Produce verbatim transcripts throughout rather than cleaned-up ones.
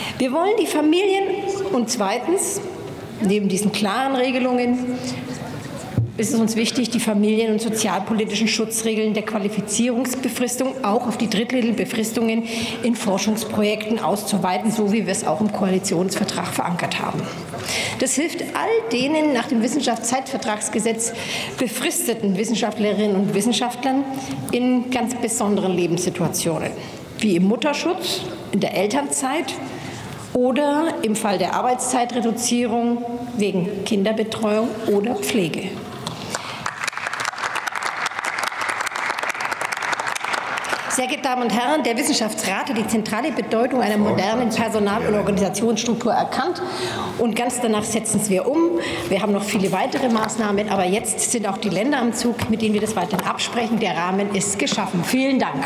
Wir wollen die Familien und zweitens, neben diesen klaren Regelungen, ist es uns wichtig, die familien- und sozialpolitischen Schutzregeln der Qualifizierungsbefristung auch auf die Drittmittelbefristungen in Forschungsprojekten auszuweiten, so wie wir es auch im Koalitionsvertrag verankert haben. Das hilft all denen nach dem Wissenschaftszeitvertragsgesetz befristeten Wissenschaftlerinnen und Wissenschaftlern in ganz besonderen Lebenssituationen, wie im Mutterschutz, in der Elternzeit oder im Fall der Arbeitszeitreduzierung wegen Kinderbetreuung oder Pflege. Sehr geehrte Damen und Herren, der Wissenschaftsrat hat die zentrale Bedeutung einer modernen Personal- und Organisationsstruktur erkannt. Und ganz danach setzen wir um. Wir haben noch viele weitere Maßnahmen, aber jetzt sind auch die Länder am Zug, mit denen wir das weiterhin absprechen. Der Rahmen ist geschaffen. Vielen Dank.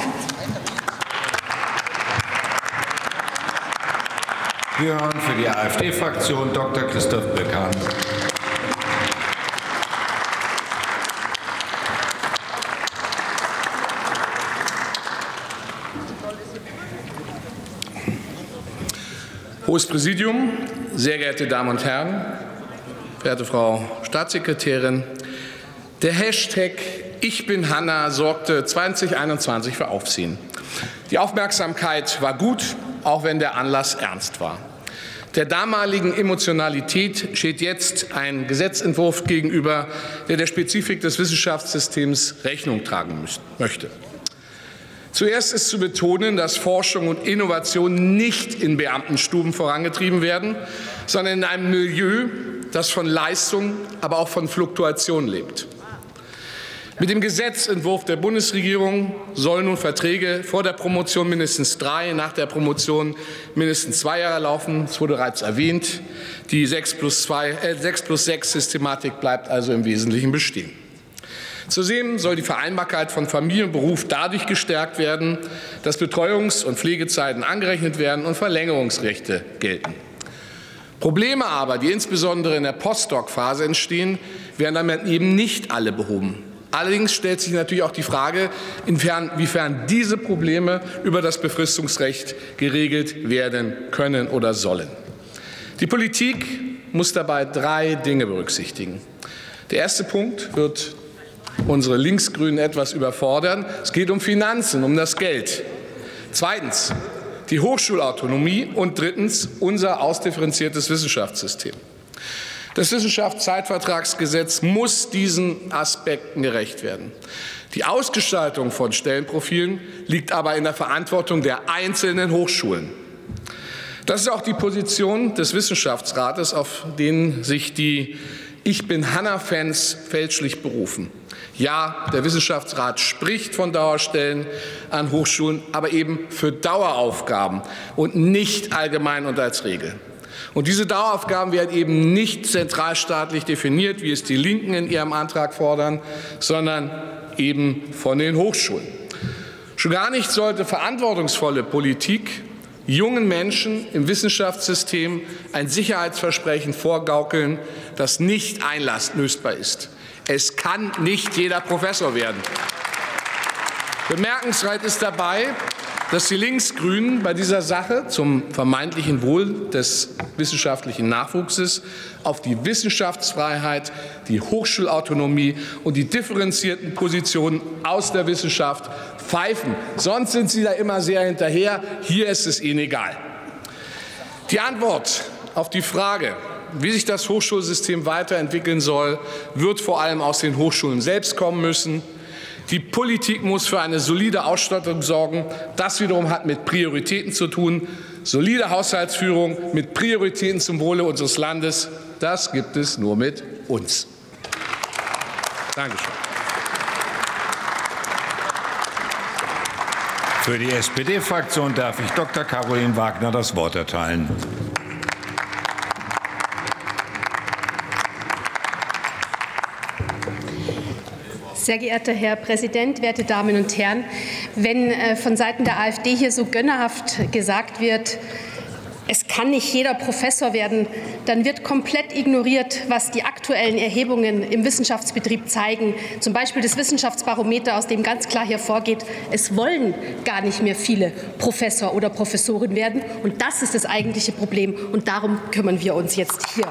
Wir hören für die AfD-Fraktion Doktor Christoph Böckhan. Hohes Präsidium, sehr geehrte Damen und Herren, verehrte Frau Staatssekretärin, der Hashtag Ich bin Hanna sorgte zweitausendeinundzwanzig für Aufsehen. Die Aufmerksamkeit war gut, auch wenn der Anlass ernst war. Der damaligen Emotionalität steht jetzt ein Gesetzentwurf gegenüber, der der Spezifik des Wissenschaftssystems Rechnung tragen möchte. Zuerst ist zu betonen, dass Forschung und Innovation nicht in Beamtenstuben vorangetrieben werden, sondern in einem Milieu, das von Leistung, aber auch von Fluktuation lebt. Mit dem Gesetzentwurf der Bundesregierung sollen nun Verträge vor der Promotion mindestens drei, nach der Promotion mindestens zwei Jahre laufen. Es wurde bereits erwähnt. Die sechs plus sechs Systematik bleibt also im Wesentlichen bestehen. Zudem soll die Vereinbarkeit von Familie und Beruf dadurch gestärkt werden, dass Betreuungs- und Pflegezeiten angerechnet werden und Verlängerungsrechte gelten. Probleme aber, die insbesondere in der Postdoc-Phase entstehen, werden damit eben nicht alle behoben. Allerdings stellt sich natürlich auch die Frage, inwiefern diese Probleme über das Befristungsrecht geregelt werden können oder sollen. Die Politik muss dabei drei Dinge berücksichtigen. Der erste Punkt wird unsere Linksgrünen etwas überfordern. Es geht um Finanzen, um das Geld. Zweitens die Hochschulautonomie und drittens unser ausdifferenziertes Wissenschaftssystem. Das Wissenschaftszeitvertragsgesetz muss diesen Aspekten gerecht werden. Die Ausgestaltung von Stellenprofilen liegt aber in der Verantwortung der einzelnen Hochschulen. Das ist auch die Position des Wissenschaftsrates, auf den sich die Ich bin Hanna-Fans fälschlich berufen. Ja, der Wissenschaftsrat spricht von Dauerstellen an Hochschulen, aber eben für Daueraufgaben und nicht allgemein und als Regel. Und diese Daueraufgaben werden eben nicht zentralstaatlich definiert, wie es die Linken in ihrem Antrag fordern, sondern eben von den Hochschulen. Schon gar nicht sollte verantwortungsvolle Politik jungen Menschen im Wissenschaftssystem ein Sicherheitsversprechen vorgaukeln, das nicht einlösbar ist. Es kann nicht jeder Professor werden. Bemerkenswert ist dabei, dass die Linksgrünen bei dieser Sache zum vermeintlichen Wohl des wissenschaftlichen Nachwuchses auf die Wissenschaftsfreiheit, die Hochschulautonomie und die differenzierten Positionen aus der Wissenschaft pfeifen. Sonst sind sie da immer sehr hinterher. Hier ist es ihnen egal. Die Antwort auf die Frage, wie sich das Hochschulsystem weiterentwickeln soll, wird vor allem aus den Hochschulen selbst kommen müssen. Die Politik muss für eine solide Ausstattung sorgen. Das wiederum hat mit Prioritäten zu tun. Solide Haushaltsführung mit Prioritäten zum Wohle unseres Landes, das gibt es nur mit uns. Dankeschön. Für die S P D-Fraktion darf ich Doktor Caroline Wagner das Wort erteilen. Sehr geehrter Herr Präsident, werte Damen und Herren! Wenn äh, von Seiten der AfD hier so gönnerhaft gesagt wird, es kann nicht jeder Professor werden, dann wird komplett ignoriert, was die aktuellen Erhebungen im Wissenschaftsbetrieb zeigen. Zum Beispiel das Wissenschaftsbarometer, aus dem ganz klar hervorgeht, es wollen gar nicht mehr viele Professor oder Professorin werden. Und das ist das eigentliche Problem. Und darum kümmern wir uns jetzt hier.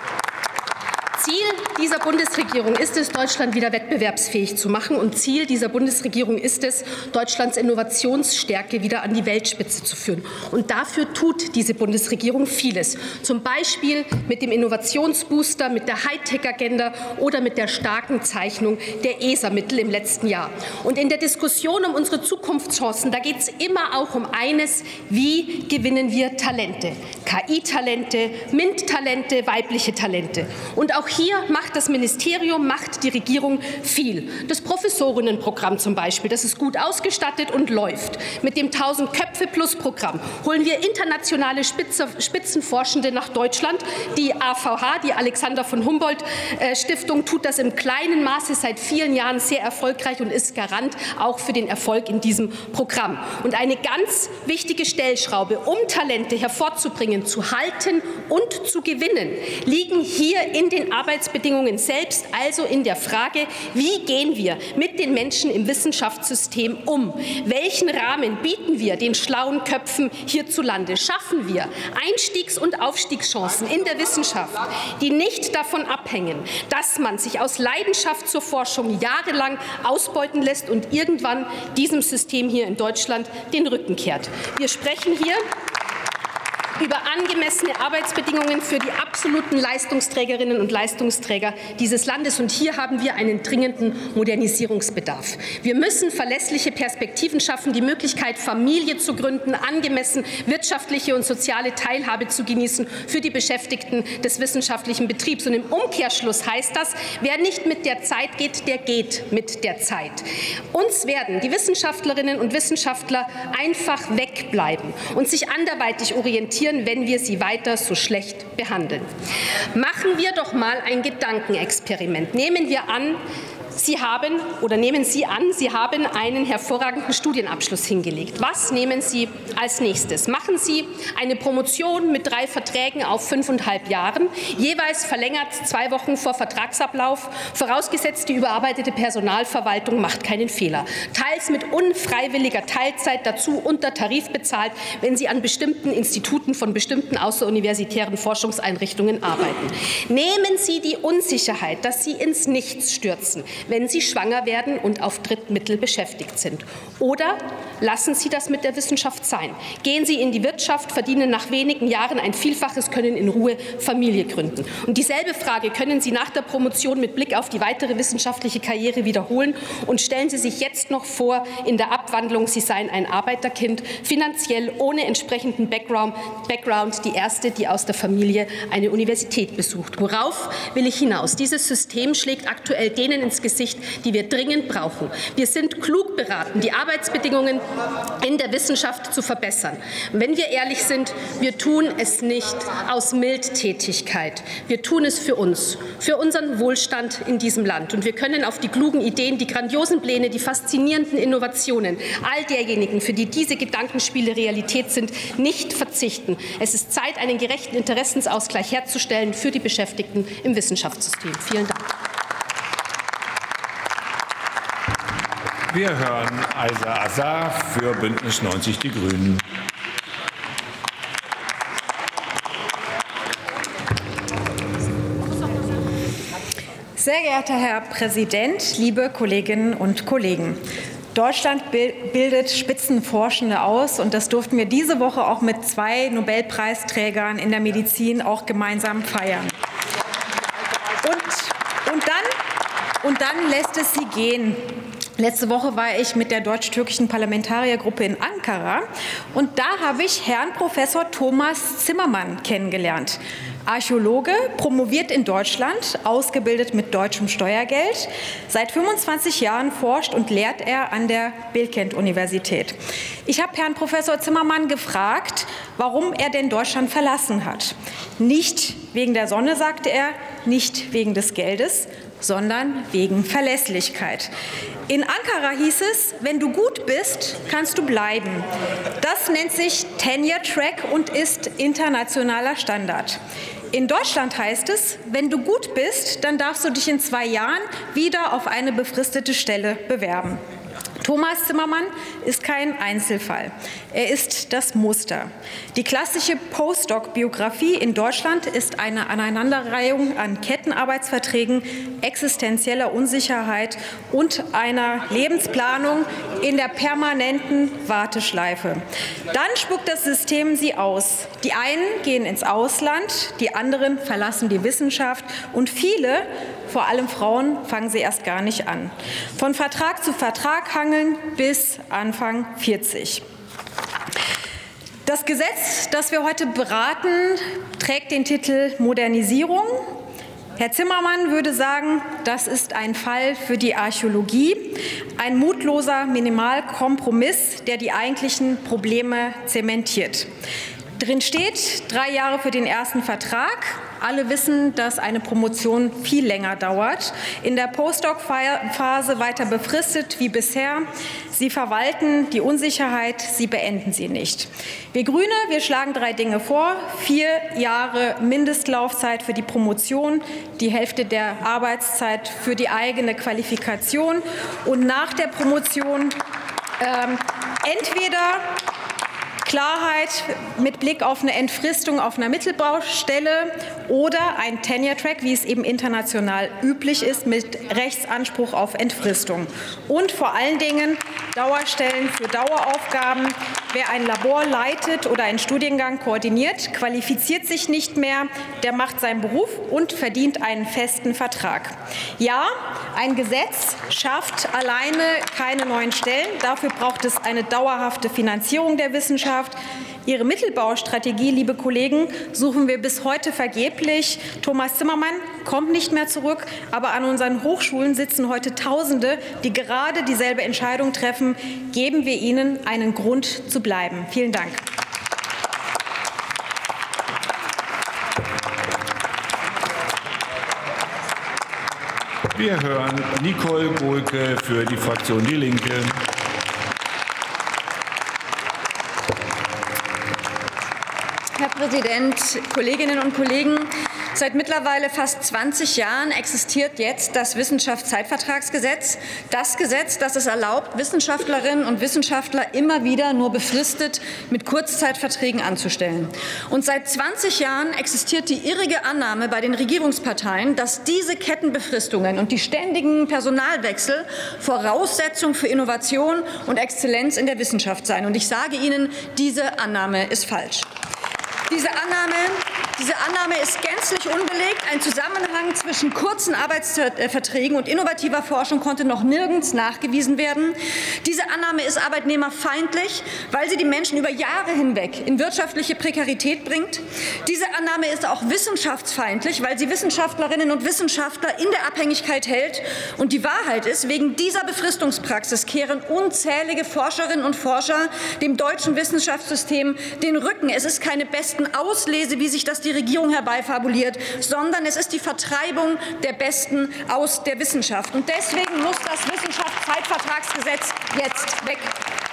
Ziel dieser Bundesregierung ist es, Deutschland wieder wettbewerbsfähig zu machen. Und Ziel dieser Bundesregierung ist es, Deutschlands Innovationsstärke wieder an die Weltspitze zu führen. Und dafür tut diese Bundesregierung vieles. Zum Beispiel mit dem Innovationsbooster, mit der Hightech-Agenda oder mit der starken Zeichnung der E S A-Mittel im letzten Jahr. Und in der Diskussion um unsere Zukunftschancen, da geht es immer auch um eines: Wie gewinnen wir Talente? K I-Talente, MINT-Talente, weibliche Talente. Und auch hier macht das Ministerium, macht die Regierung viel. Das Professorinnenprogramm zum Beispiel, das ist gut ausgestattet und läuft. Mit dem tausend-Köpfe-Plus-Programm holen wir internationale Spitze, Spitzenforschende nach Deutschland. Die A V H, die Alexander von Humboldt-Stiftung, tut das im kleinen Maße seit vielen Jahren sehr erfolgreich und ist Garant auch für den Erfolg in diesem Programm. Und eine ganz wichtige Stellschraube, um Talente hervorzubringen, zu halten und zu gewinnen, liegen hier in den Arbeitsbedingungen selbst, also in der Frage, wie gehen wir mit den Menschen im Wissenschaftssystem um? Welchen Rahmen bieten wir den schlauen Köpfen hierzulande? Schaffen wir Einstiegs- und Aufstiegschancen in der Wissenschaft, die nicht davon abhängen, dass man sich aus Leidenschaft zur Forschung jahrelang ausbeuten lässt und irgendwann diesem System hier in Deutschland den Rücken kehrt? Wir sprechen hier über angemessene Arbeitsbedingungen für die absoluten Leistungsträgerinnen und Leistungsträger dieses Landes. Und hier haben wir einen dringenden Modernisierungsbedarf. Wir müssen verlässliche Perspektiven schaffen, die Möglichkeit, Familie zu gründen, angemessen wirtschaftliche und soziale Teilhabe zu genießen für die Beschäftigten des wissenschaftlichen Betriebs. Und im Umkehrschluss heißt das, wer nicht mit der Zeit geht, der geht mit der Zeit. Uns werden die Wissenschaftlerinnen und Wissenschaftler einfach wegbleiben und sich anderweitig orientieren, wenn wir sie weiter so schlecht behandeln. Machen wir doch mal ein Gedankenexperiment. Nehmen wir an, Sie haben oder nehmen Sie an, Sie haben einen hervorragenden Studienabschluss hingelegt. Was nehmen Sie als nächstes? Machen Sie eine Promotion mit drei Verträgen auf fünfeinhalb Jahren, jeweils verlängert zwei Wochen vor Vertragsablauf, vorausgesetzt die überarbeitete Personalverwaltung macht keinen Fehler. Teils mit unfreiwilliger Teilzeit, dazu unter Tarif bezahlt, wenn Sie an bestimmten Instituten von bestimmten außeruniversitären Forschungseinrichtungen arbeiten. Nehmen Sie die Unsicherheit, dass Sie ins Nichts stürzen, wenn Sie schwanger werden und auf Drittmittel beschäftigt sind. Oder lassen Sie das mit der Wissenschaft sein. Gehen Sie in die Wirtschaft, verdienen nach wenigen Jahren ein Vielfaches, können in Ruhe Familie gründen. Und dieselbe Frage können Sie nach der Promotion mit Blick auf die weitere wissenschaftliche Karriere wiederholen. Und stellen Sie sich jetzt noch vor, in der Abwandlung, Sie seien ein Arbeiterkind, finanziell ohne entsprechenden Background, Background die erste, die aus der Familie eine Universität besucht. Worauf will ich hinaus? Dieses System schlägt aktuell denen ins Gesicht, die wir dringend brauchen. Wir sind klug beraten, die Arbeitsbedingungen in der Wissenschaft zu verbessern. Wenn wir ehrlich sind, wir tun es nicht aus Mildtätigkeit. Wir tun es für uns, für unseren Wohlstand in diesem Land. Und wir können auf die klugen Ideen, die grandiosen Pläne, die faszinierenden Innovationen all derjenigen, für die diese Gedankenspiele Realität sind, nicht verzichten. Es ist Zeit, einen gerechten Interessensausgleich herzustellen für die Beschäftigten im Wissenschaftssystem. Vielen Dank. Wir hören Aisa Azar für Bündnis neunzig Die Grünen. Sehr geehrter Herr Präsident, liebe Kolleginnen und Kollegen! Deutschland bildet Spitzenforschende aus, und das durften wir diese Woche auch mit zwei Nobelpreisträgern in der Medizin auch gemeinsam feiern. Und, und, dann, und dann lässt es sie gehen. Letzte Woche war ich mit der deutsch-türkischen Parlamentariergruppe in Ankara, und da habe ich Herrn Professor Thomas Zimmermann kennengelernt. Archäologe, promoviert in Deutschland, ausgebildet mit deutschem Steuergeld. Seit fünfundzwanzig Jahren forscht und lehrt er an der Bilkent-Universität. Ich habe Herrn Professor Zimmermann gefragt, warum er denn Deutschland verlassen hat. Nicht wegen der Sonne, sagte er, nicht wegen des Geldes, sondern wegen Verlässlichkeit. In Ankara hieß es, wenn du gut bist, kannst du bleiben. Das nennt sich Tenure Track und ist internationaler Standard. In Deutschland heißt es, wenn du gut bist, dann darfst du dich in zwei Jahren wieder auf eine befristete Stelle bewerben. Thomas Zimmermann ist kein Einzelfall. Er ist das Muster. Die klassische Postdoc-Biografie in Deutschland ist eine Aneinanderreihung an Kettenarbeitsverträgen, existenzieller Unsicherheit und einer Lebensplanung in der permanenten Warteschleife. Dann spuckt das System sie aus. Die einen gehen ins Ausland, die anderen verlassen die Wissenschaft und viele, vor allem Frauen, fangen sie erst gar nicht an. Von Vertrag zu Vertrag hangeln bis Anfang vierzig. Das Gesetz, das wir heute beraten, trägt den Titel Modernisierung. Herr Zimmermann würde sagen, das ist ein Fall für die Archäologie, ein mutloser Minimalkompromiss, der die eigentlichen Probleme zementiert. Drin steht drei Jahre für den ersten Vertrag. Alle wissen, dass eine Promotion viel länger dauert. In der Postdoc-Phase weiter befristet wie bisher. Sie verwalten die Unsicherheit, sie beenden sie nicht. Wir Grüne, wir schlagen drei Dinge vor. Vier Jahre Mindestlaufzeit für die Promotion, die Hälfte der Arbeitszeit für die eigene Qualifikation und nach der Promotion ähm, entweder Klarheit mit Blick auf eine Entfristung auf einer Mittelbaustelle oder ein Tenure-Track, wie es eben international üblich ist, mit Rechtsanspruch auf Entfristung. Und vor allen Dingen Dauerstellen für Daueraufgaben. Wer ein Labor leitet oder einen Studiengang koordiniert, qualifiziert sich nicht mehr, der macht seinen Beruf und verdient einen festen Vertrag. Ja, ein Gesetz schafft alleine keine neuen Stellen. Dafür braucht es eine dauerhafte Finanzierung der Wissenschaft. Ihre Mittelbaustrategie, liebe Kollegen, suchen wir bis heute vergeblich. Thomas Zimmermann kommt nicht mehr zurück, aber an unseren Hochschulen sitzen heute Tausende, die gerade dieselbe Entscheidung treffen. Geben wir ihnen einen Grund zu bleiben. Vielen Dank. Wir hören Nicole Bohlke für die Fraktion Die Linke. Herr Präsident, Kolleginnen und Kollegen! Seit mittlerweile fast zwanzig Jahren existiert jetzt das Wissenschaftszeitvertragsgesetz. Das Gesetz, das es erlaubt, Wissenschaftlerinnen und Wissenschaftler immer wieder nur befristet mit Kurzzeitverträgen anzustellen. Und seit zwanzig Jahren existiert die irrige Annahme bei den Regierungsparteien, dass diese Kettenbefristungen und die ständigen Personalwechsel Voraussetzung für Innovation und Exzellenz in der Wissenschaft seien. Und ich sage Ihnen, diese Annahme ist falsch. Diese Annahme, diese Annahme ist gänzlich unbelegt. Ein Zusammenhang zwischen kurzen Arbeitsverträgen und innovativer Forschung konnte noch nirgends nachgewiesen werden. Diese Annahme ist arbeitnehmerfeindlich, weil sie die Menschen über Jahre hinweg in wirtschaftliche Prekarität bringt. Diese Annahme ist auch wissenschaftsfeindlich, weil sie Wissenschaftlerinnen und Wissenschaftler in der Abhängigkeit hält. Und die Wahrheit ist, wegen dieser Befristungspraxis kehren unzählige Forscherinnen und Forscher dem deutschen Wissenschaftssystem den Rücken. Es ist keine besten Auslese, wie sich das die Regierung herbeifabuliert, sondern es ist die Vertreibung der Besten aus der Wissenschaft. Und deswegen muss das Wissenschaftszeitvertragsgesetz jetzt weg.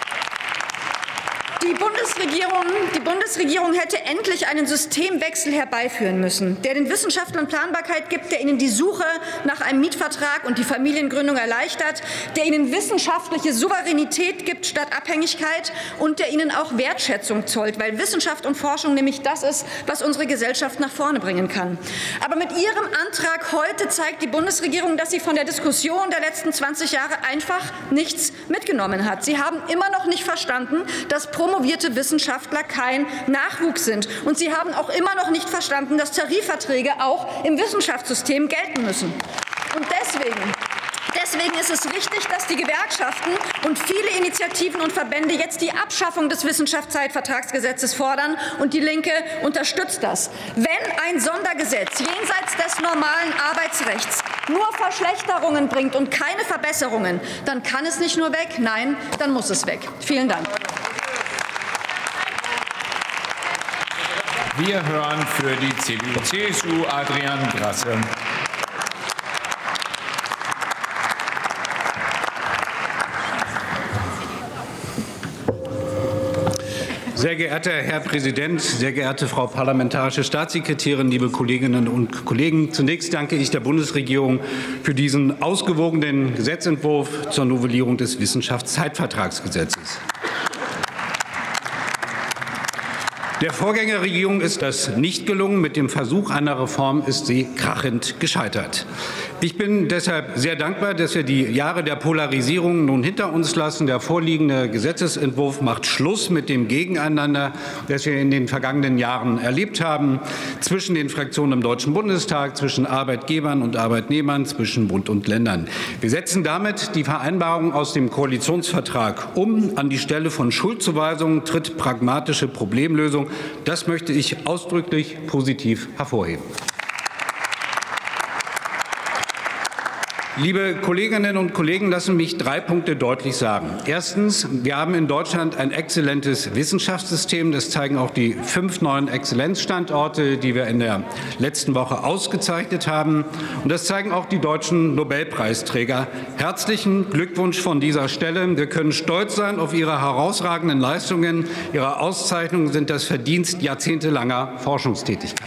Die Bundesregierung, die Bundesregierung hätte endlich einen Systemwechsel herbeiführen müssen, der den Wissenschaftlern Planbarkeit gibt, der ihnen die Suche nach einem Mietvertrag und die Familiengründung erleichtert, der ihnen wissenschaftliche Souveränität gibt statt Abhängigkeit und der ihnen auch Wertschätzung zollt, weil Wissenschaft und Forschung nämlich das ist, was unsere Gesellschaft nach vorne bringen kann. Aber mit ihrem Antrag heute zeigt die Bundesregierung, dass sie von der Diskussion der letzten zwanzig Jahre einfach nichts mitgenommen hat. Sie haben immer noch nicht verstanden, dass promovierte Wissenschaftler kein Nachwuchs sind. Und sie haben auch immer noch nicht verstanden, dass Tarifverträge auch im Wissenschaftssystem gelten müssen. Und deswegen Deswegen ist es richtig, dass die Gewerkschaften und viele Initiativen und Verbände jetzt die Abschaffung des Wissenschaftszeitvertragsgesetzes fordern, und die Linke unterstützt das. Wenn ein Sondergesetz jenseits des normalen Arbeitsrechts nur Verschlechterungen bringt und keine Verbesserungen, dann kann es nicht nur weg, nein, dann muss es weg. Vielen Dank. Wir hören für die C D U C S U Adrian Grasse. Sehr geehrter Herr Präsident, sehr geehrte Frau Parlamentarische Staatssekretärin, liebe Kolleginnen und Kollegen! Zunächst danke ich der Bundesregierung für diesen ausgewogenen Gesetzentwurf zur Novellierung des Wissenschaftszeitvertragsgesetzes. Der Vorgängerregierung ist das nicht gelungen. Mit dem Versuch einer Reform ist sie krachend gescheitert. Ich bin deshalb sehr dankbar, dass wir die Jahre der Polarisierung nun hinter uns lassen. Der vorliegende Gesetzesentwurf macht Schluss mit dem Gegeneinander, das wir in den vergangenen Jahren erlebt haben, zwischen den Fraktionen im Deutschen Bundestag, zwischen Arbeitgebern und Arbeitnehmern, zwischen Bund und Ländern. Wir setzen damit die Vereinbarung aus dem Koalitionsvertrag um. An die Stelle von Schuldzuweisungen tritt pragmatische Problemlösung. Das möchte ich ausdrücklich positiv hervorheben. Liebe Kolleginnen und Kollegen, lassen mich drei Punkte deutlich sagen. Erstens, wir haben in Deutschland ein exzellentes Wissenschaftssystem. Das zeigen auch die fünf neuen Exzellenzstandorte, die wir in der letzten Woche ausgezeichnet haben. Und das zeigen auch die deutschen Nobelpreisträger. Herzlichen Glückwunsch von dieser Stelle. Wir können stolz sein auf Ihre herausragenden Leistungen. Ihre Auszeichnungen sind das Verdienst jahrzehntelanger Forschungstätigkeit.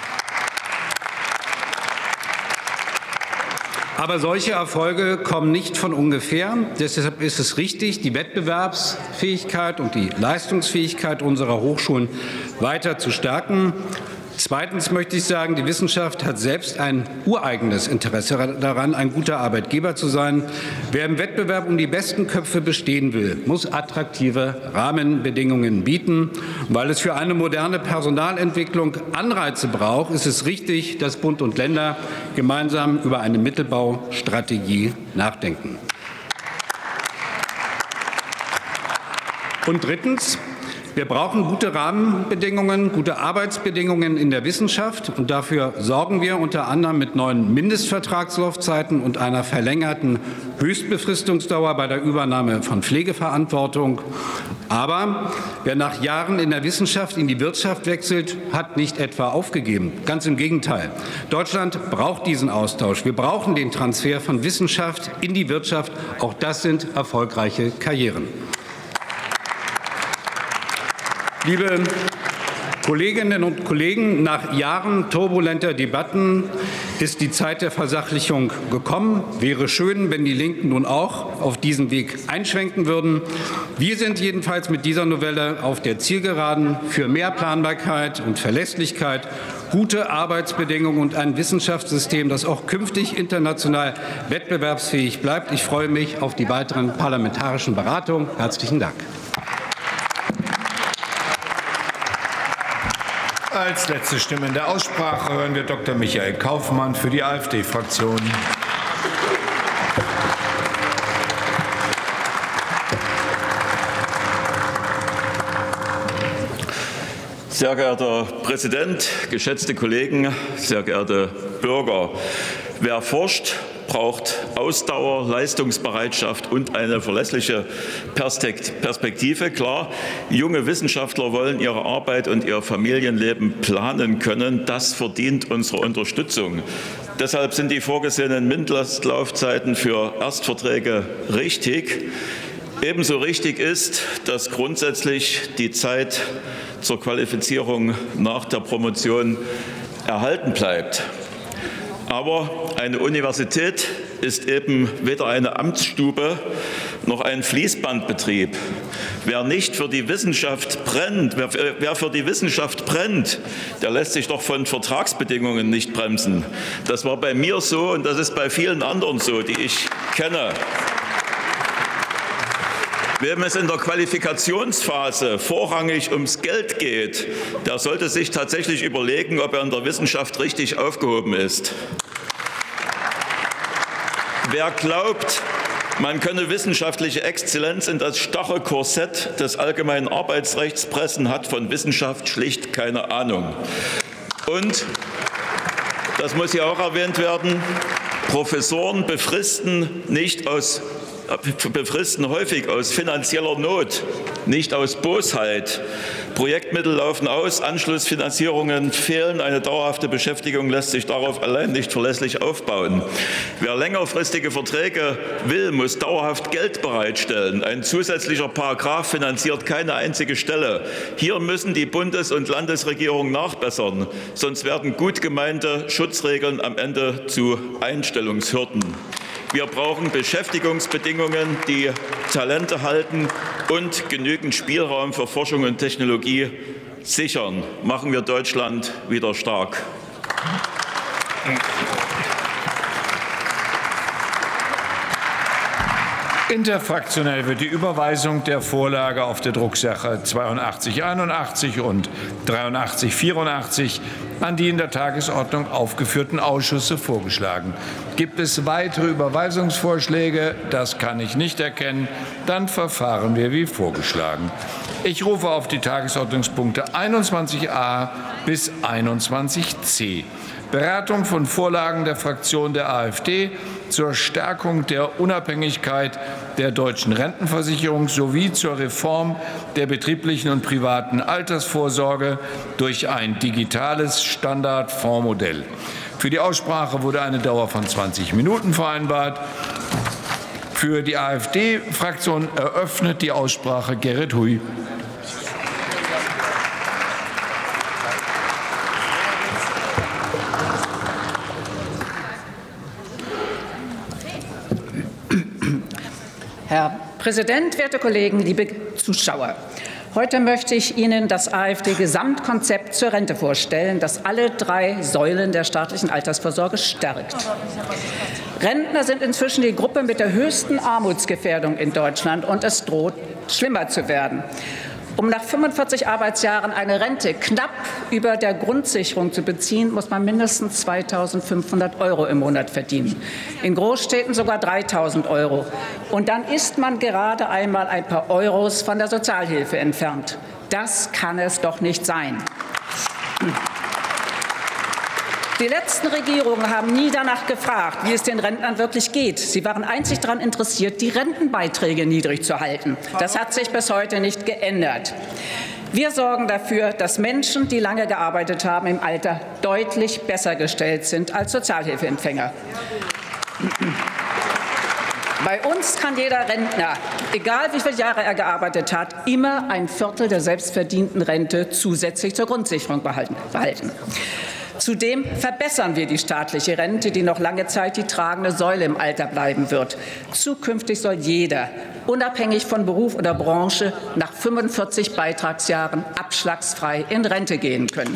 Aber solche Erfolge kommen nicht von ungefähr. Deshalb ist es richtig, die Wettbewerbsfähigkeit und die Leistungsfähigkeit unserer Hochschulen weiter zu stärken. Zweitens möchte ich sagen, die Wissenschaft hat selbst ein ureigenes Interesse daran, ein guter Arbeitgeber zu sein. Wer im Wettbewerb um die besten Köpfe bestehen will, muss attraktive Rahmenbedingungen bieten. Weil es für eine moderne Personalentwicklung Anreize braucht, ist es richtig, dass Bund und Länder gemeinsam über eine Mittelbaustrategie nachdenken. Und drittens, wir brauchen gute Rahmenbedingungen, gute Arbeitsbedingungen in der Wissenschaft. Und dafür sorgen wir unter anderem mit neuen Mindestvertragslaufzeiten und einer verlängerten Höchstbefristungsdauer bei der Übernahme von Pflegeverantwortung. Aber wer nach Jahren in der Wissenschaft in die Wirtschaft wechselt, hat nicht etwa aufgegeben. Ganz im Gegenteil. Deutschland braucht diesen Austausch. Wir brauchen den Transfer von Wissenschaft in die Wirtschaft. Auch das sind erfolgreiche Karrieren. Liebe Kolleginnen und Kollegen, nach Jahren turbulenter Debatten ist die Zeit der Versachlichung gekommen. Wäre schön, wenn die Linken nun auch auf diesen Weg einschwenken würden. Wir sind jedenfalls mit dieser Novelle auf der Zielgeraden für mehr Planbarkeit und Verlässlichkeit, gute Arbeitsbedingungen und ein Wissenschaftssystem, das auch künftig international wettbewerbsfähig bleibt. Ich freue mich auf die weiteren parlamentarischen Beratungen. Herzlichen Dank. Als letzte Stimme in der Aussprache hören wir Doktor Michael Kaufmann für die AfD-Fraktion. Sehr geehrter Präsident, geschätzte Kollegen, sehr geehrte Bürger! Wer forscht, braucht Ausdauer, Leistungsbereitschaft und eine verlässliche Perspektive. Klar, junge Wissenschaftler wollen ihre Arbeit und ihr Familienleben planen können. Das verdient unsere Unterstützung. Deshalb sind die vorgesehenen Mindestlaufzeiten für Erstverträge richtig. Ebenso richtig ist, dass grundsätzlich die Zeit zur Qualifizierung nach der Promotion erhalten bleibt. Aber eine Universität ist eben weder eine Amtsstube noch ein Fließbandbetrieb. Wer nicht für die Wissenschaft brennt, wer, wer für die Wissenschaft brennt, der lässt sich doch von Vertragsbedingungen nicht bremsen. Das war bei mir so und das ist bei vielen anderen so, die ich kenne. Wem es in der Qualifikationsphase vorrangig ums Geld geht, der sollte sich tatsächlich überlegen, ob er in der Wissenschaft richtig aufgehoben ist. Wer glaubt, man könne wissenschaftliche Exzellenz in das starre Korsett des allgemeinen Arbeitsrechts pressen, hat von Wissenschaft schlicht keine Ahnung. Und, das muss hier auch erwähnt werden, Professoren befristen nicht aus befristen häufig aus finanzieller Not, nicht aus Bosheit. Projektmittel laufen aus, Anschlussfinanzierungen fehlen, eine dauerhafte Beschäftigung lässt sich darauf allein nicht verlässlich aufbauen. Wer längerfristige Verträge will, muss dauerhaft Geld bereitstellen. Ein zusätzlicher Paragraph finanziert keine einzige Stelle. Hier müssen die Bundes- und Landesregierungen nachbessern, sonst werden gut gemeinte Schutzregeln am Ende zu Einstellungshürden. Wir brauchen Beschäftigungsbedingungen, die Talente halten und genügend Spielraum für Forschung und Technologie sichern. Machen wir Deutschland wieder stark. Interfraktionell wird die Überweisung der Vorlage auf der Drucksache zweiundachtzig einundachtzig und dreiundachtzig vierundachtzig an die in der Tagesordnung aufgeführten Ausschüsse vorgeschlagen. Gibt es weitere Überweisungsvorschläge? Das kann ich nicht erkennen. Dann verfahren wir wie vorgeschlagen. Ich rufe auf die Tagesordnungspunkte einundzwanzig a bis einundzwanzig c. Beratung von Vorlagen der Fraktion der AfD zur Stärkung der Unabhängigkeit der deutschen Rentenversicherung sowie zur Reform der betrieblichen und privaten Altersvorsorge durch ein digitales Standardfondsmodell. Für die Aussprache wurde eine Dauer von zwanzig Minuten vereinbart. Für die AfD-Fraktion eröffnet die Aussprache Gerrit Hui. Herr Präsident, werte Kollegen, liebe Zuschauer! Heute möchte ich Ihnen das AfD-Gesamtkonzept zur Rente vorstellen, das alle drei Säulen der staatlichen Altersvorsorge stärkt. Rentner sind inzwischen die Gruppe mit der höchsten Armutsgefährdung in Deutschland, und es droht schlimmer zu werden. Um nach fünfundvierzig Arbeitsjahren eine Rente knapp über der Grundsicherung zu beziehen, muss man mindestens zweitausendfünfhundert Euro im Monat verdienen. In Großstädten sogar dreitausend Euro. Und dann ist man gerade einmal ein paar Euros von der Sozialhilfe entfernt. Das kann es doch nicht sein. Die letzten Regierungen haben nie danach gefragt, wie es den Rentnern wirklich geht. Sie waren einzig daran interessiert, die Rentenbeiträge niedrig zu halten. Das hat sich bis heute nicht geändert. Wir sorgen dafür, dass Menschen, die lange gearbeitet haben, im Alter deutlich besser gestellt sind als Sozialhilfeempfänger. Bei uns kann jeder Rentner, egal wie viele Jahre er gearbeitet hat, immer ein Viertel der selbstverdienten Rente zusätzlich zur Grundsicherung behalten. Zudem verbessern wir die staatliche Rente, die noch lange Zeit die tragende Säule im Alter bleiben wird. Zukünftig soll jeder, unabhängig von Beruf oder Branche, nach fünfundvierzig Beitragsjahren abschlagsfrei in Rente gehen können.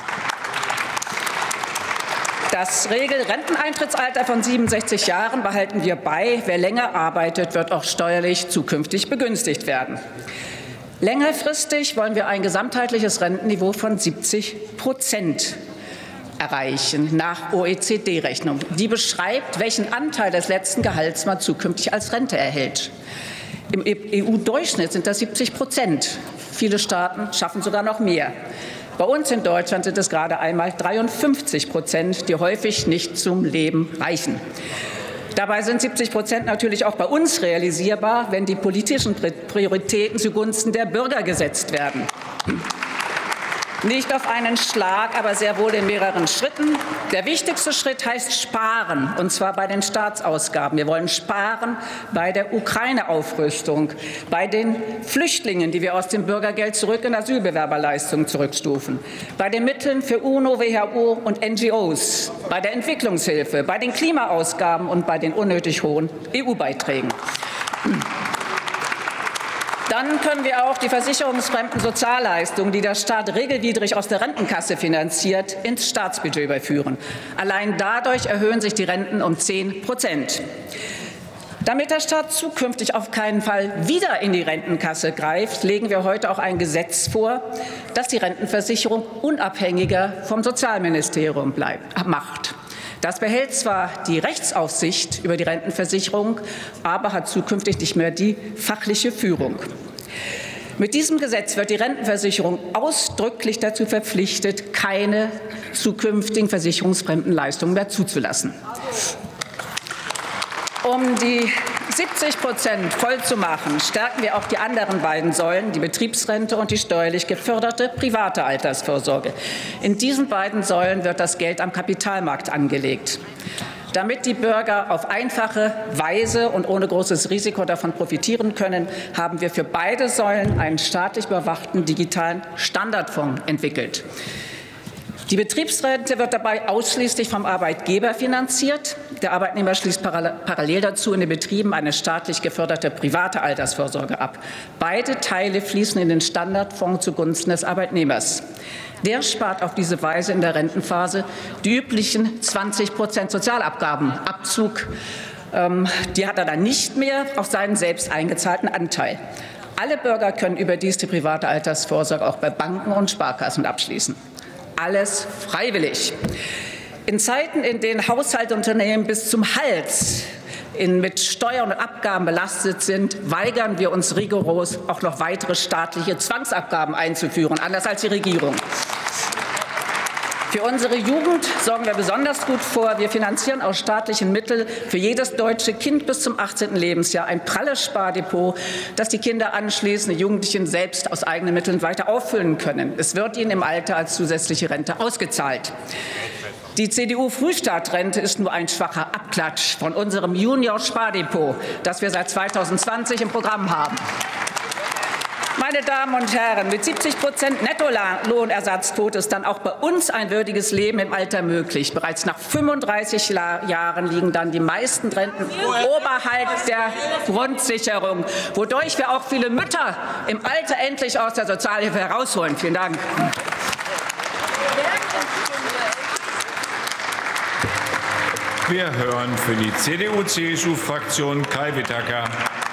Das Regelrenteneintrittsalter von siebenundsechzig Jahren behalten wir bei. Wer länger arbeitet, wird auch steuerlich zukünftig begünstigt werden. Längerfristig wollen wir ein gesamtheitliches Rentenniveau von siebzig Prozent erreichen, nach O E C D-Rechnung. Die beschreibt, welchen Anteil des letzten Gehalts man zukünftig als Rente erhält. Im E U-Durchschnitt sind das siebzig Prozent. Viele Staaten schaffen sogar noch mehr. Bei uns in Deutschland sind es gerade einmal dreiundfünfzig Prozent, die häufig nicht zum Leben reichen. Dabei sind siebzig Prozent natürlich auch bei uns realisierbar, wenn die politischen Prioritäten zugunsten der Bürger gesetzt werden. Nicht auf einen Schlag, aber sehr wohl in mehreren Schritten. Der wichtigste Schritt heißt Sparen, und zwar bei den Staatsausgaben. Wir wollen sparen bei der Ukraine-Aufrüstung, bei den Flüchtlingen, die wir aus dem Bürgergeld zurück in Asylbewerberleistungen zurückstufen, bei den Mitteln für UNO, W H O und N G Os, bei der Entwicklungshilfe, bei den Klimaausgaben und bei den unnötig hohen E U-Beiträgen. Dann können wir auch die versicherungsfremden Sozialleistungen, die der Staat regelwidrig aus der Rentenkasse finanziert, ins Staatsbudget überführen. Allein dadurch erhöhen sich die Renten um zehn Prozent. Damit der Staat zukünftig auf keinen Fall wieder in die Rentenkasse greift, legen wir heute auch ein Gesetz vor, das die Rentenversicherung unabhängiger vom Sozialministerium bleibt, macht. Das behält zwar die Rechtsaufsicht über die Rentenversicherung, aber hat zukünftig nicht mehr die fachliche Führung. Mit diesem Gesetz wird die Rentenversicherung ausdrücklich dazu verpflichtet, keine zukünftigen versicherungsfremden Leistungen mehr zuzulassen. Um die siebzig Prozent voll zu machen, stärken wir auch die anderen beiden Säulen, die Betriebsrente und die steuerlich geförderte private Altersvorsorge. In diesen beiden Säulen wird das Geld am Kapitalmarkt angelegt. Damit die Bürger auf einfache Weise und ohne großes Risiko davon profitieren können, haben wir für beide Säulen einen staatlich überwachten digitalen Standardfonds entwickelt. Die Betriebsrente wird dabei ausschließlich vom Arbeitgeber finanziert. Der Arbeitnehmer schließt parallel dazu in den Betrieben eine staatlich geförderte private Altersvorsorge ab. Beide Teile fließen in den Standardfonds zugunsten des Arbeitnehmers. Der spart auf diese Weise in der Rentenphase die üblichen zwanzig Prozent Sozialabgabenabzug. Ähm, die hat er dann nicht mehr auf seinen selbst eingezahlten Anteil. Alle Bürger können überdies die private Altersvorsorge auch bei Banken und Sparkassen abschließen. Alles freiwillig. In Zeiten, in denen Haushaltsunternehmen bis zum Hals in, mit Steuern und Abgaben belastet sind, weigern wir uns rigoros, auch noch weitere staatliche Zwangsabgaben einzuführen, anders als die Regierung. Für unsere Jugend sorgen wir besonders gut vor. Wir finanzieren aus staatlichen Mitteln für jedes deutsche Kind bis zum achtzehnten Lebensjahr ein pralles Spardepot, das die Kinder anschließend, die Jugendlichen selbst aus eigenen Mitteln weiter auffüllen können. Es wird ihnen im Alter als zusätzliche Rente ausgezahlt. Die C D U-Frühstartrente ist nur ein schwacher Abklatsch von unserem Junior-Spardepot, das wir seit zweitausendzwanzig im Programm haben. Meine Damen und Herren, mit siebzig Prozent Nettolohnersatzquote ist dann auch bei uns ein würdiges Leben im Alter möglich. Bereits nach fünfunddreißig Jahren liegen dann die meisten Renten oberhalb der Grundsicherung, wodurch wir auch viele Mütter im Alter endlich aus der Sozialhilfe herausholen. Vielen Dank. Wir hören für die C D U-C S U-Fraktion Kai Whittaker.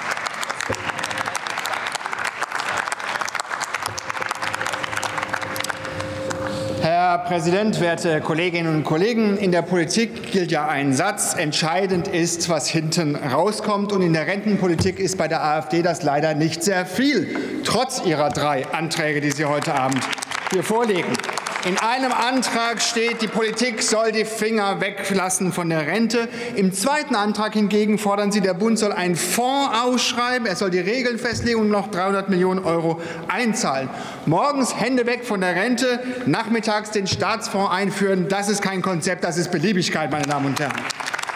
Herr Präsident, werte Kolleginnen und Kollegen! In der Politik gilt ja ein Satz: Entscheidend ist, was hinten rauskommt. Und in der Rentenpolitik ist bei der AfD das leider nicht sehr viel, trotz ihrer drei Anträge, die Sie heute Abend hier vorlegen. In einem Antrag steht, die Politik soll die Finger weglassen von der Rente. Im zweiten Antrag hingegen fordern Sie, der Bund soll einen Fonds ausschreiben, er soll die Regeln festlegen und noch dreihundert Millionen Euro einzahlen. Morgens Hände weg von der Rente, nachmittags den Staatsfonds einführen. Das ist kein Konzept, das ist Beliebigkeit, meine Damen und Herren.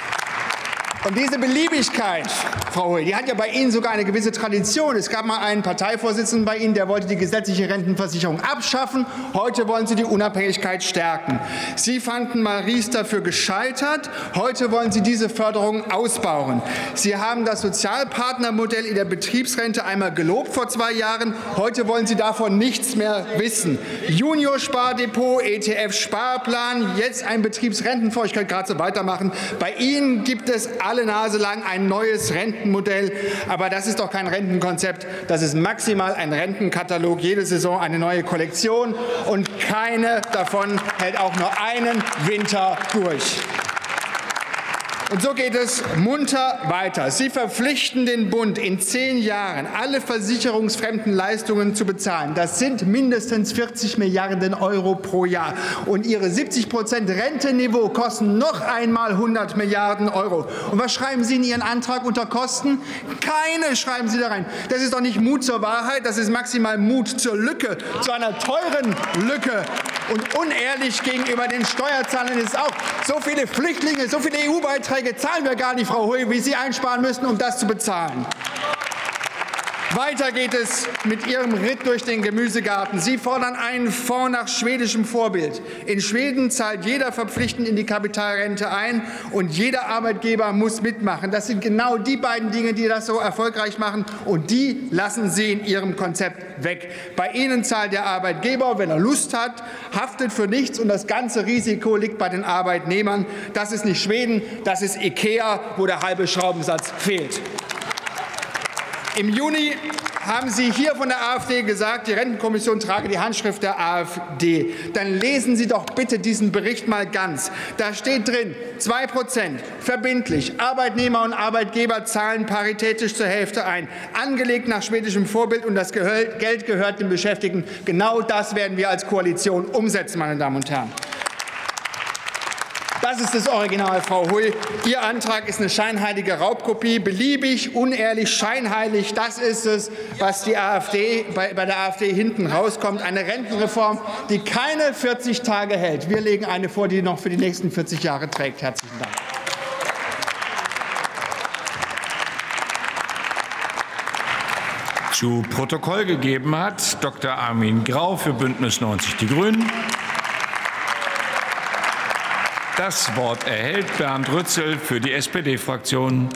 Und diese Beliebigkeit, Frau Hohl, die hat ja bei Ihnen sogar eine gewisse Tradition. Es gab mal einen Parteivorsitzenden bei Ihnen, der wollte die gesetzliche Rentenversicherung abschaffen. Heute wollen Sie die Unabhängigkeit stärken. Sie fanden mal Riester für gescheitert. Heute wollen Sie diese Förderung ausbauen. Sie haben das Sozialpartnermodell in der Betriebsrente einmal gelobt vor zwei Jahren. Heute wollen Sie davon nichts mehr wissen. Junior-Spardepot, E T F-Sparplan, jetzt ein Betriebsrentenfonds. Ich könnte gerade so weitermachen. Bei Ihnen gibt es alle Nase lang ein neues Rentenmodell. Aber das ist doch kein Rentenkonzept. Das ist maximal ein Rentenkatalog. Jede Saison eine neue Kollektion. Und keine davon hält auch nur einen Winter durch. Und so geht es munter weiter. Sie verpflichten den Bund, in zehn Jahren alle versicherungsfremden Leistungen zu bezahlen. Das sind mindestens vierzig Milliarden Euro pro Jahr. Und Ihre siebzig Prozent Rentenniveau kosten noch einmal hundert Milliarden Euro. Und was schreiben Sie in Ihren Antrag unter Kosten? Keine schreiben Sie da rein. Das ist doch nicht Mut zur Wahrheit, das ist maximal Mut zur Lücke, zu einer teuren Lücke. Und unehrlich gegenüber den Steuerzahlern ist es auch. So viele Flüchtlinge, so viele E U-Beiträge zahlen wir gar nicht, Frau Hohl, wie Sie einsparen müssen, um das zu bezahlen. Weiter geht es mit Ihrem Ritt durch den Gemüsegarten. Sie fordern einen Fonds nach schwedischem Vorbild. In Schweden zahlt jeder verpflichtend in die Kapitalrente ein und jeder Arbeitgeber muss mitmachen. Das sind genau die beiden Dinge, die das so erfolgreich machen, und die lassen Sie in Ihrem Konzept weg. Bei Ihnen zahlt der Arbeitgeber, wenn er Lust hat, haftet für nichts, und das ganze Risiko liegt bei den Arbeitnehmern. Das ist nicht Schweden, das ist Ikea, wo der halbe Schraubensatz fehlt. Im Juni haben Sie hier von der AfD gesagt, die Rentenkommission trage die Handschrift der AfD. Dann lesen Sie doch bitte diesen Bericht mal ganz. Da steht drin, zwei Prozent verbindlich. Arbeitnehmer und Arbeitgeber zahlen paritätisch zur Hälfte ein. Angelegt nach schwedischem Vorbild, und das Geld gehört den Beschäftigten. Genau das werden wir als Koalition umsetzen, meine Damen und Herren. Das ist das Original, Frau Hui. Ihr Antrag ist eine scheinheilige Raubkopie, beliebig, unehrlich, scheinheilig. Das ist es, was die AfD, bei, bei der AfD hinten rauskommt. Eine Rentenreform, die keine vierzig Tage hält. Wir legen eine vor, die noch für die nächsten vierzig Jahre trägt. Herzlichen Dank. Zu Protokoll gegeben hat Doktor Armin Grau für Bündnis neunzig Die Grünen. Das Wort erhält Bernd Rützel für die S P D-Fraktion.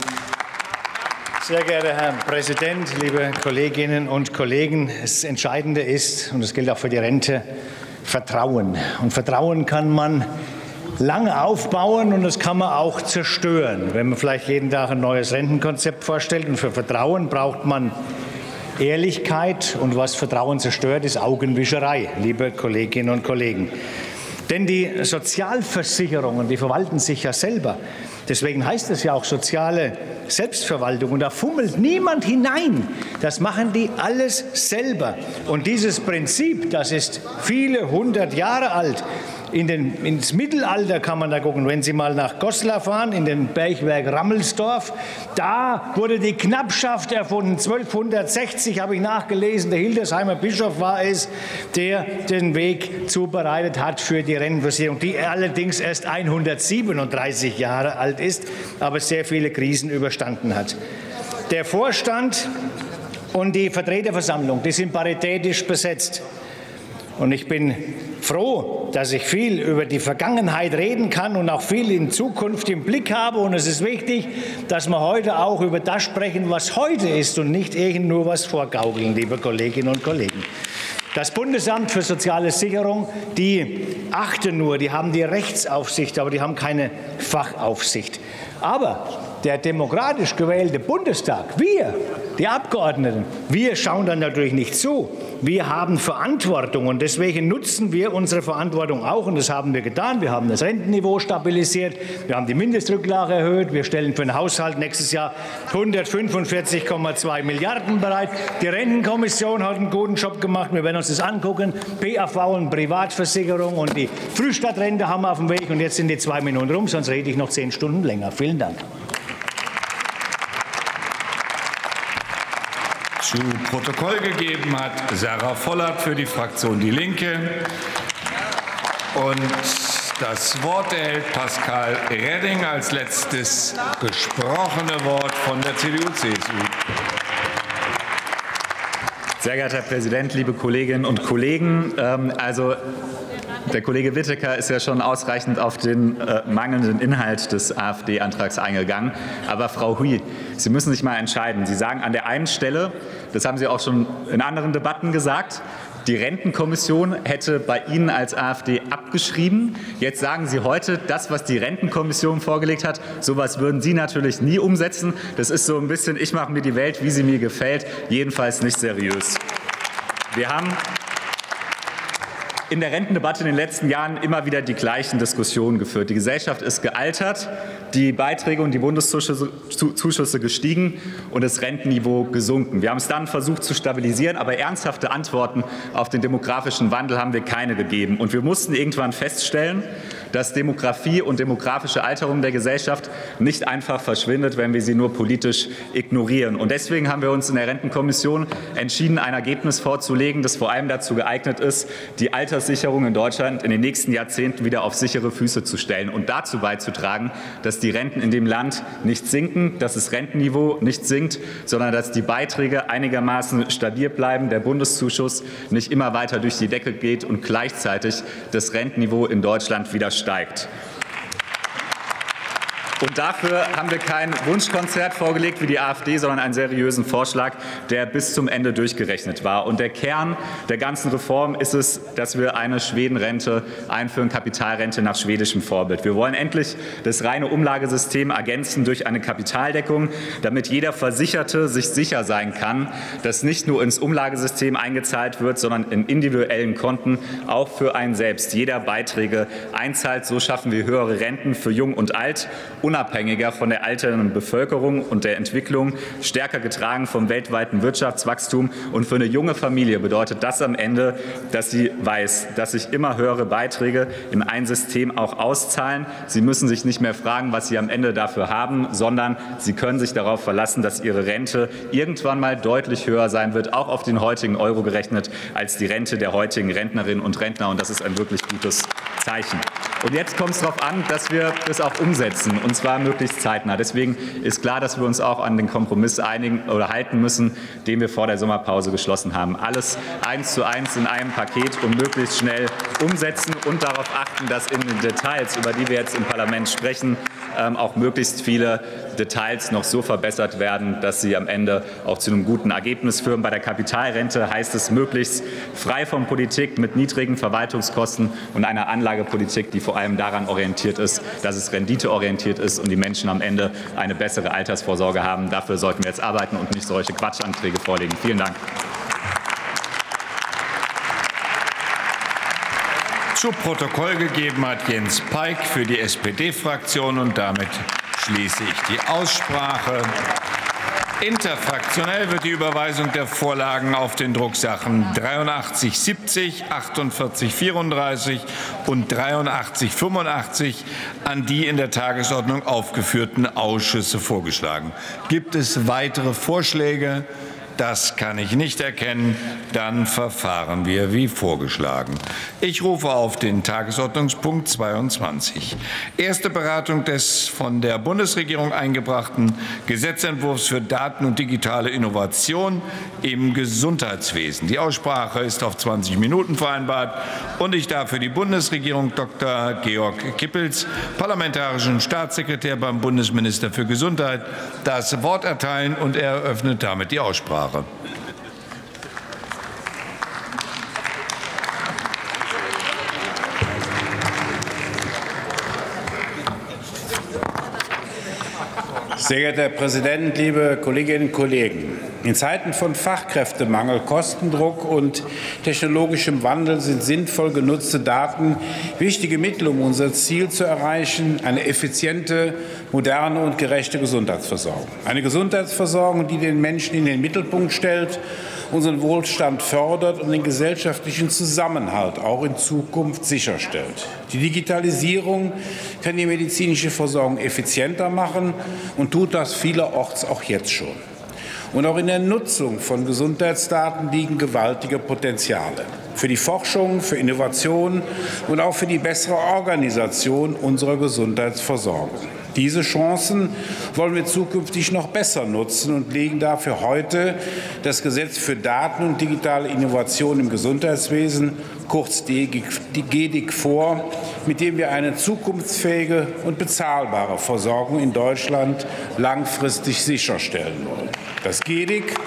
Sehr geehrter Herr Präsident, liebe Kolleginnen und Kollegen! Das Entscheidende ist, und das gilt auch für die Rente, Vertrauen. Und Vertrauen kann man lange aufbauen und das kann man auch zerstören, wenn man vielleicht jeden Tag ein neues Rentenkonzept vorstellt. Und für Vertrauen braucht man Ehrlichkeit, und was Vertrauen zerstört, ist Augenwischerei, liebe Kolleginnen und Kollegen. Denn die Sozialversicherungen, die verwalten sich ja selber. Deswegen heißt es ja auch soziale Selbstverwaltung. Und da fummelt niemand hinein. Das machen die alles selber. Und dieses Prinzip, das ist viele hundert Jahre alt. In den, ins Mittelalter kann man da gucken, wenn Sie mal nach Goslar fahren, in den Bergwerk Rammelsdorf, da wurde die Knappschaft erfunden. zwölfhundertsechzig habe ich nachgelesen, der Hildesheimer Bischof war es, der den Weg zubereitet hat für die Rentenversicherung, die allerdings erst hundertsiebenunddreißig Jahre alt ist, aber sehr viele Krisen überstanden hat. Der Vorstand und die Vertreterversammlung, die sind paritätisch besetzt. Und ich bin froh, dass ich viel über die Vergangenheit reden kann und auch viel in Zukunft im Blick habe. Und es ist wichtig, dass wir heute auch über das sprechen, was heute ist und nicht irgend nur was vorgaukeln, liebe Kolleginnen und Kollegen. Das Bundesamt für soziale Sicherung, die achten nur, die haben die Rechtsaufsicht, aber die haben keine Fachaufsicht. Aber der demokratisch gewählte Bundestag, wir, die Abgeordneten, wir schauen dann natürlich nicht zu. Wir haben Verantwortung, und deswegen nutzen wir unsere Verantwortung auch, und das haben wir getan. Wir haben das Rentenniveau stabilisiert, wir haben die Mindestrücklage erhöht, wir stellen für den Haushalt nächstes Jahr hundertfünfundvierzig Komma zwei Milliarden bereit. Die Rentenkommission hat einen guten Job gemacht, wir werden uns das angucken. B A V und Privatversicherung und die Frühstadtrente haben wir auf dem Weg, und jetzt sind die zwei Minuten rum, sonst rede ich noch zehn Stunden länger. Vielen Dank. Zu Protokoll gegeben hat Sarah Vollert für die Fraktion Die Linke. Und das Wort erhält Pascal Redding als letztes gesprochene Wort von der C D U C S U. Sehr geehrter Herr Präsident, liebe Kolleginnen und Kollegen! Also der Kollege Whittaker ist ja schon ausreichend auf den äh, mangelnden Inhalt des AfD-Antrags eingegangen. Aber Frau Hui, Sie müssen sich mal entscheiden. Sie sagen an der einen Stelle, das haben Sie auch schon in anderen Debatten gesagt, die Rentenkommission hätte bei Ihnen als AfD abgeschrieben. Jetzt sagen Sie heute, das, was die Rentenkommission vorgelegt hat, sowas würden Sie natürlich nie umsetzen. Das ist so ein bisschen, ich mache mir die Welt, wie sie mir gefällt, jedenfalls nicht seriös. Wir haben in der Rentendebatte in den letzten Jahren immer wieder die gleichen Diskussionen geführt. Die Gesellschaft ist gealtert, die Beiträge und die Bundeszuschüsse gestiegen und das Rentenniveau gesunken. Wir haben es dann versucht zu stabilisieren, aber ernsthafte Antworten auf den demografischen Wandel haben wir keine gegeben. Und wir mussten irgendwann feststellen, dass Demografie und demografische Alterung der Gesellschaft nicht einfach verschwindet, wenn wir sie nur politisch ignorieren. Und deswegen haben wir uns in der Rentenkommission entschieden, ein Ergebnis vorzulegen, das vor allem dazu geeignet ist, die Alterssicherung in Deutschland in den nächsten Jahrzehnten wieder auf sichere Füße zu stellen und dazu beizutragen, dass die Renten in dem Land nicht sinken, dass das Rentenniveau nicht sinkt, sondern dass die Beiträge einigermaßen stabil bleiben, der Bundeszuschuss nicht immer weiter durch die Decke geht und gleichzeitig das Rentenniveau in Deutschland wieder steigt. Und dafür haben wir kein Wunschkonzert vorgelegt wie die AfD, sondern einen seriösen Vorschlag, der bis zum Ende durchgerechnet war. Und der Kern der ganzen Reform ist es, dass wir eine Schwedenrente einführen, Kapitalrente nach schwedischem Vorbild. Wir wollen endlich das reine Umlagesystem ergänzen durch eine Kapitaldeckung, damit jeder Versicherte sich sicher sein kann, dass nicht nur ins Umlagesystem eingezahlt wird, sondern in individuellen Konten auch für einen selbst jeder Beiträge einzahlt. So schaffen wir höhere Renten für Jung und Alt. Und unabhängiger von der alternden Bevölkerung und der Entwicklung, stärker getragen vom weltweiten Wirtschaftswachstum. Und für eine junge Familie bedeutet das am Ende, dass sie weiß, dass sich immer höhere Beiträge in ein System auch auszahlen. Sie müssen sich nicht mehr fragen, was sie am Ende dafür haben, sondern sie können sich darauf verlassen, dass ihre Rente irgendwann mal deutlich höher sein wird, auch auf den heutigen Euro gerechnet, als die Rente der heutigen Rentnerinnen und Rentner. Und das ist ein wirklich gutes Zeichen. Und jetzt kommt es darauf an, dass wir das auch umsetzen, und zwar möglichst zeitnah. Deswegen ist klar, dass wir uns auch an den Kompromiss einigen oder halten müssen, den wir vor der Sommerpause geschlossen haben. Alles eins zu eins in einem Paket und möglichst schnell umsetzen und darauf achten, dass in den Details, über die wir jetzt im Parlament sprechen, auch möglichst viele Details noch so verbessert werden, dass sie am Ende auch zu einem guten Ergebnis führen. Bei der Kapitalrente heißt es möglichst frei von Politik mit niedrigen Verwaltungskosten und einer Anlagepolitik, die vor allem daran orientiert ist, dass es renditeorientiert ist und die Menschen am Ende eine bessere Altersvorsorge haben. Dafür sollten wir jetzt arbeiten und nicht solche Quatschanträge vorlegen. Vielen Dank. Zu Protokoll gegeben hat Jens Peik für die S P D-Fraktion, und damit schließe ich die Aussprache. Interfraktionell wird die Überweisung der Vorlagen auf den Drucksachen dreiundachtzig siebzig, achtundvierzig vierunddreißig und dreiundachtzig fünfundachtzig an die in der Tagesordnung aufgeführten Ausschüsse vorgeschlagen. Gibt es weitere Vorschläge? Das kann ich nicht erkennen. Dann verfahren wir wie vorgeschlagen. Ich rufe auf den Tagesordnungspunkt zweiundzwanzig. Erste Beratung des von der Bundesregierung eingebrachten Gesetzentwurfs für Daten und digitale Innovation im Gesundheitswesen. Die Aussprache ist auf zwanzig Minuten vereinbart, und ich darf für die Bundesregierung Doktor Georg Kippels, parlamentarischen Staatssekretär beim Bundesminister für Gesundheit, das Wort erteilen, und er eröffnet damit die Aussprache. Sehr geehrter Herr Präsident, liebe Kolleginnen und Kollegen! In Zeiten von Fachkräftemangel, Kostendruck und technologischem Wandel sind sinnvoll genutzte Daten wichtige Mittel, um unser Ziel zu erreichen, eine effiziente, moderne und gerechte Gesundheitsversorgung. Eine Gesundheitsversorgung, die den Menschen in den Mittelpunkt stellt, unseren Wohlstand fördert und den gesellschaftlichen Zusammenhalt auch in Zukunft sicherstellt. Die Digitalisierung kann die medizinische Versorgung effizienter machen und tut das vielerorts auch jetzt schon. Und auch in der Nutzung von Gesundheitsdaten liegen gewaltige Potenziale für die Forschung, für Innovation und auch für die bessere Organisation unserer Gesundheitsversorgung. Diese Chancen wollen wir zukünftig noch besser nutzen und legen dafür heute das Gesetz für Daten und digitale Innovation im Gesundheitswesen, kurz G D I C, vor, mit dem wir eine zukunftsfähige und bezahlbare Versorgung in Deutschland langfristig sicherstellen wollen. Das G D I C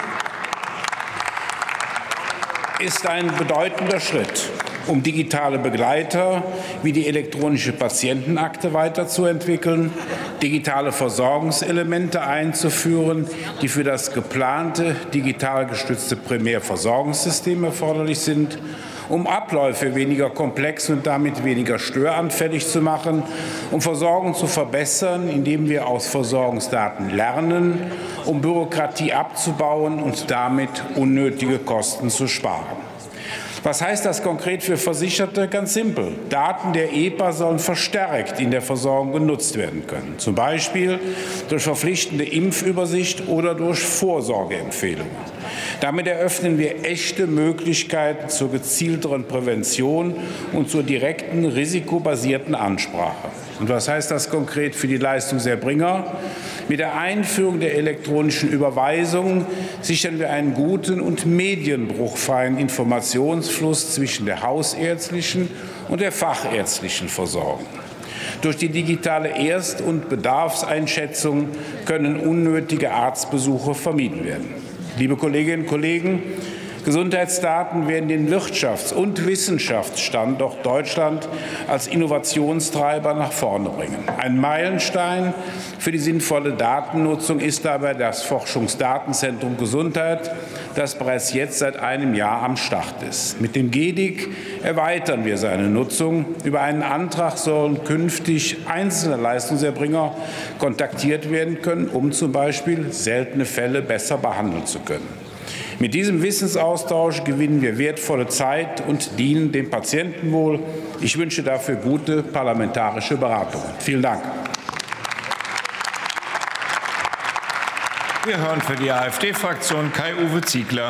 ist ein bedeutender Schritt, um digitale Begleiter wie die elektronische Patientenakte weiterzuentwickeln, digitale Versorgungselemente einzuführen, die für das geplante digital gestützte Primärversorgungssystem erforderlich sind, um Abläufe weniger komplex und damit weniger störanfällig zu machen, um Versorgung zu verbessern, indem wir aus Versorgungsdaten lernen, um Bürokratie abzubauen und damit unnötige Kosten zu sparen. Was heißt das konkret für Versicherte? Ganz simpel. Daten der E P A sollen verstärkt in der Versorgung genutzt werden können, zum Beispiel durch verpflichtende Impfübersicht oder durch Vorsorgeempfehlungen. Damit eröffnen wir echte Möglichkeiten zur gezielteren Prävention und zur direkten, risikobasierten Ansprache. Und was heißt das konkret für die Leistungserbringer? Mit der Einführung der elektronischen Überweisung sichern wir einen guten und medienbruchfreien Informationsfluss zwischen der hausärztlichen und der fachärztlichen Versorgung. Durch die digitale Erst- und Bedarfseinschätzung können unnötige Arztbesuche vermieden werden. Liebe Kolleginnen und Kollegen, Gesundheitsdaten werden den Wirtschafts- und Wissenschaftsstandort Deutschland als Innovationstreiber nach vorne bringen. Ein Meilenstein für die sinnvolle Datennutzung ist dabei das Forschungsdatenzentrum Gesundheit, das bereits jetzt seit einem Jahr am Start ist. Mit dem G D I C erweitern wir seine Nutzung. Über einen Antrag sollen künftig einzelne Leistungserbringer kontaktiert werden können, um zum Beispiel seltene Fälle besser behandeln zu können. Mit diesem Wissensaustausch gewinnen wir wertvolle Zeit und dienen dem Patientenwohl. Ich wünsche dafür gute parlamentarische Beratungen. Vielen Dank. Wir hören für die AfD-Fraktion Kai-Uwe Ziegler.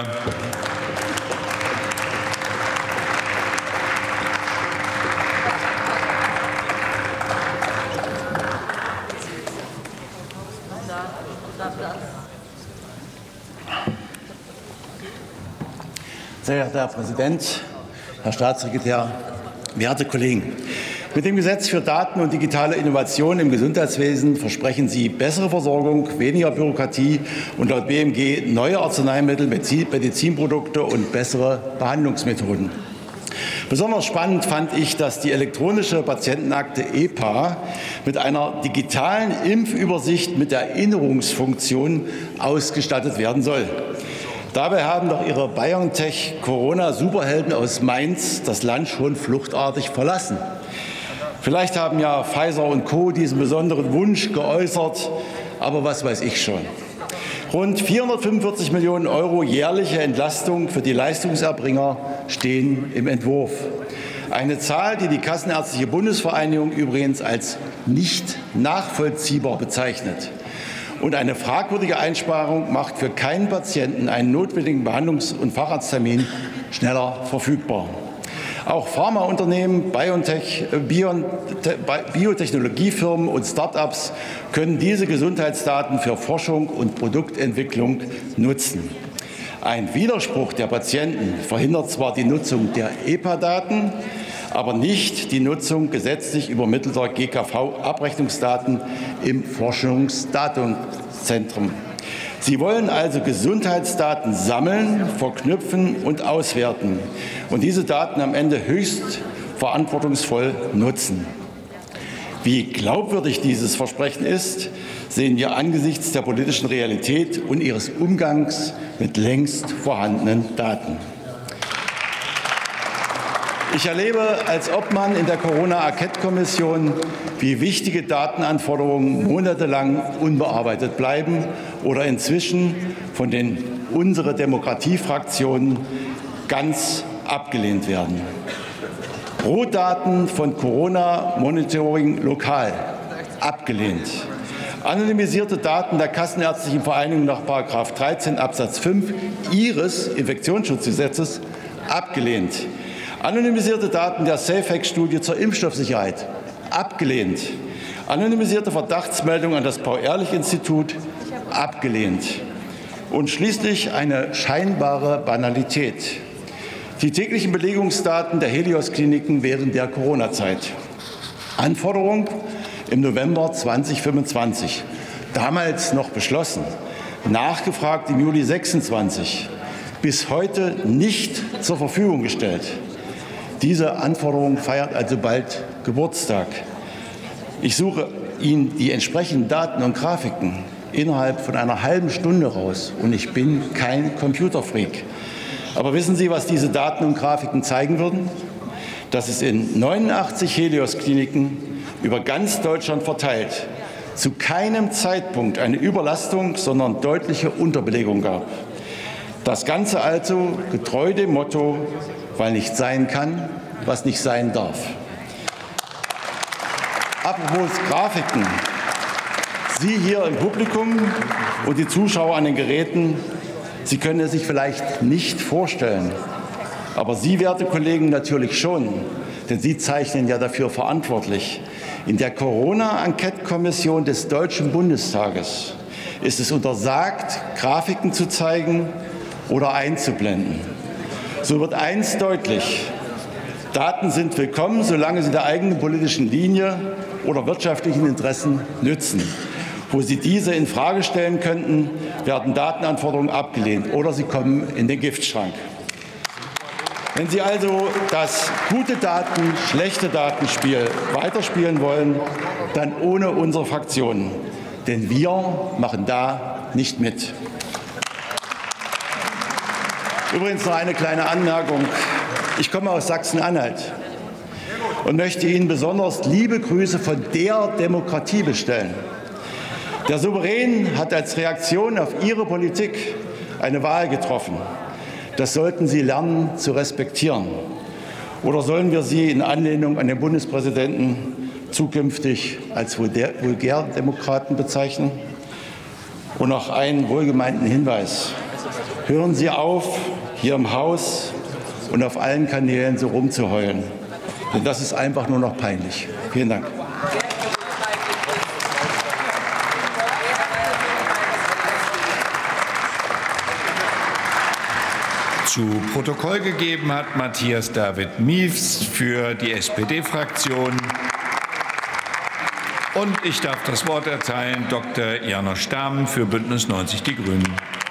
Sehr geehrter Herr Präsident, Herr Staatssekretär, werte Kollegen! Mit dem Gesetz für Daten und digitale Innovation im Gesundheitswesen versprechen Sie bessere Versorgung, weniger Bürokratie und laut B M G neue Arzneimittel, Medizinprodukte und bessere Behandlungsmethoden. Besonders spannend fand ich, dass die elektronische Patientenakte E P A mit einer digitalen Impfübersicht mit Erinnerungsfunktion ausgestattet werden soll. Dabei haben doch Ihre BioNTech-Corona-Superhelden aus Mainz das Land schon fluchtartig verlassen. Vielleicht haben ja Pfizer und Co. diesen besonderen Wunsch geäußert, aber was weiß ich schon. Rund vierhundertfünfundvierzig Millionen Euro jährliche Entlastung für die Leistungserbringer stehen im Entwurf. Eine Zahl, die die Kassenärztliche Bundesvereinigung übrigens als nicht nachvollziehbar bezeichnet. Und eine fragwürdige Einsparung macht für keinen Patienten einen notwendigen Behandlungs- und Facharzttermin schneller verfügbar. Auch Pharmaunternehmen, Biotech, Biotechnologiefirmen und Start-ups können diese Gesundheitsdaten für Forschung und Produktentwicklung nutzen. Ein Widerspruch der Patienten verhindert zwar die Nutzung der E P A-Daten, aber nicht die Nutzung gesetzlich übermittelter G K V-Abrechnungsdaten im Forschungsdatenzentrum. Sie wollen also Gesundheitsdaten sammeln, verknüpfen und auswerten und diese Daten am Ende höchst verantwortungsvoll nutzen. Wie glaubwürdig dieses Versprechen ist, sehen wir angesichts der politischen Realität und ihres Umgangs mit längst vorhandenen Daten. Ich erlebe als Obmann in der Corona-Enquete-Kommission, wie wichtige Datenanforderungen monatelang unbearbeitet bleiben oder inzwischen von den Unsere Demokratie-Fraktionen ganz abgelehnt werden. Rohdaten von Corona-Monitoring lokal abgelehnt. Anonymisierte Daten der Kassenärztlichen Vereinigung nach Paragraph dreizehn Absatz fünf Ihres Infektionsschutzgesetzes abgelehnt. Anonymisierte Daten der SafeHack-Studie zur Impfstoffsicherheit abgelehnt. Anonymisierte Verdachtsmeldung an das Paul-Ehrlich-Institut abgelehnt. Und schließlich eine scheinbare Banalität. Die täglichen Belegungsdaten der Helios-Kliniken während der Corona-Zeit. Anforderung im November zweitausendfünfundzwanzig. Damals noch beschlossen. Nachgefragt im Juli sechsundzwanzig. Bis heute nicht zur Verfügung gestellt. Diese Anforderung feiert also bald Geburtstag. Ich suche Ihnen die entsprechenden Daten und Grafiken innerhalb von einer halben Stunde raus. Und ich bin kein Computerfreak. Aber wissen Sie, was diese Daten und Grafiken zeigen würden? Dass es in neunundachtzig Helios-Kliniken über ganz Deutschland verteilt zu keinem Zeitpunkt eine Überlastung, sondern deutliche Unterbelegung gab. Das Ganze also getreu dem Motto, weil nicht sein kann, was nicht sein darf. Apropos Grafiken. Sie hier im Publikum und die Zuschauer an den Geräten, Sie können es sich vielleicht nicht vorstellen. Aber Sie, werte Kollegen, natürlich schon, denn Sie zeichnen ja dafür verantwortlich. In der Corona-Enquete-Kommission des Deutschen Bundestages ist es untersagt, Grafiken zu zeigen oder einzublenden. So wird eins deutlich: Daten sind willkommen, solange sie der eigenen politischen Linie oder wirtschaftlichen Interessen nützen. Wo sie diese in Frage stellen könnten, werden Datenanforderungen abgelehnt oder sie kommen in den Giftschrank. Wenn Sie also das gute Daten, schlechte Datenspiel weiterspielen wollen, dann ohne unsere Fraktion. Denn wir machen da nicht mit. Übrigens noch eine kleine Anmerkung. Ich komme aus Sachsen-Anhalt und möchte Ihnen besonders liebe Grüße von der Demokratie bestellen. Der Souverän hat als Reaktion auf Ihre Politik eine Wahl getroffen. Das sollten Sie lernen zu respektieren. Oder sollen wir Sie in Anlehnung an den Bundespräsidenten zukünftig als Vulgärdemokraten bezeichnen? Und noch einen wohlgemeinten Hinweis. Hören Sie auf, hier im Haus und auf allen Kanälen so rumzuheulen. Denn das ist einfach nur noch peinlich. Vielen Dank. Zu Protokoll gegeben hat Matthias David Miefs für die S P D-Fraktion. Und ich darf das Wort erteilen Doktor Janosch Stamen für Bündnis neunzig Die Grünen.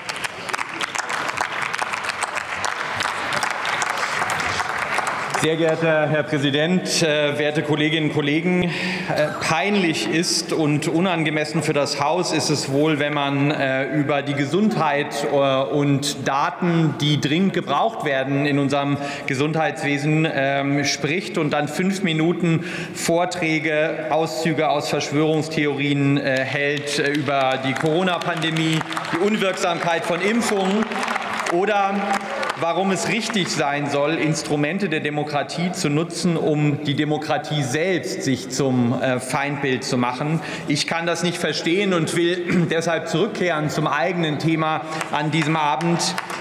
Sehr geehrter Herr Präsident, äh, werte Kolleginnen und Kollegen! Äh, peinlich ist und unangemessen für das Haus ist es wohl, wenn man äh, über die Gesundheit äh, und Daten, die dringend gebraucht werden in unserem Gesundheitswesen, äh, spricht und dann fünf Minuten Vorträge, Auszüge aus Verschwörungstheorien äh, hält äh, über die Corona-Pandemie, die Unwirksamkeit von Impfungen oder warum es richtig sein soll, Instrumente der Demokratie zu nutzen, um die Demokratie selbst sich zum Feindbild zu machen. Ich kann das nicht verstehen und will deshalb zurückkehren zum eigenen Thema an diesem Abend.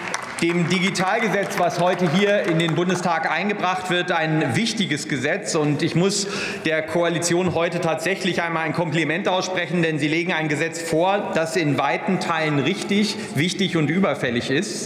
Dem Digitalgesetz, was heute hier in den Bundestag eingebracht wird, ein wichtiges Gesetz. Und ich muss der Koalition heute tatsächlich einmal ein Kompliment aussprechen, denn sie legen ein Gesetz vor, das in weiten Teilen richtig, wichtig und überfällig ist.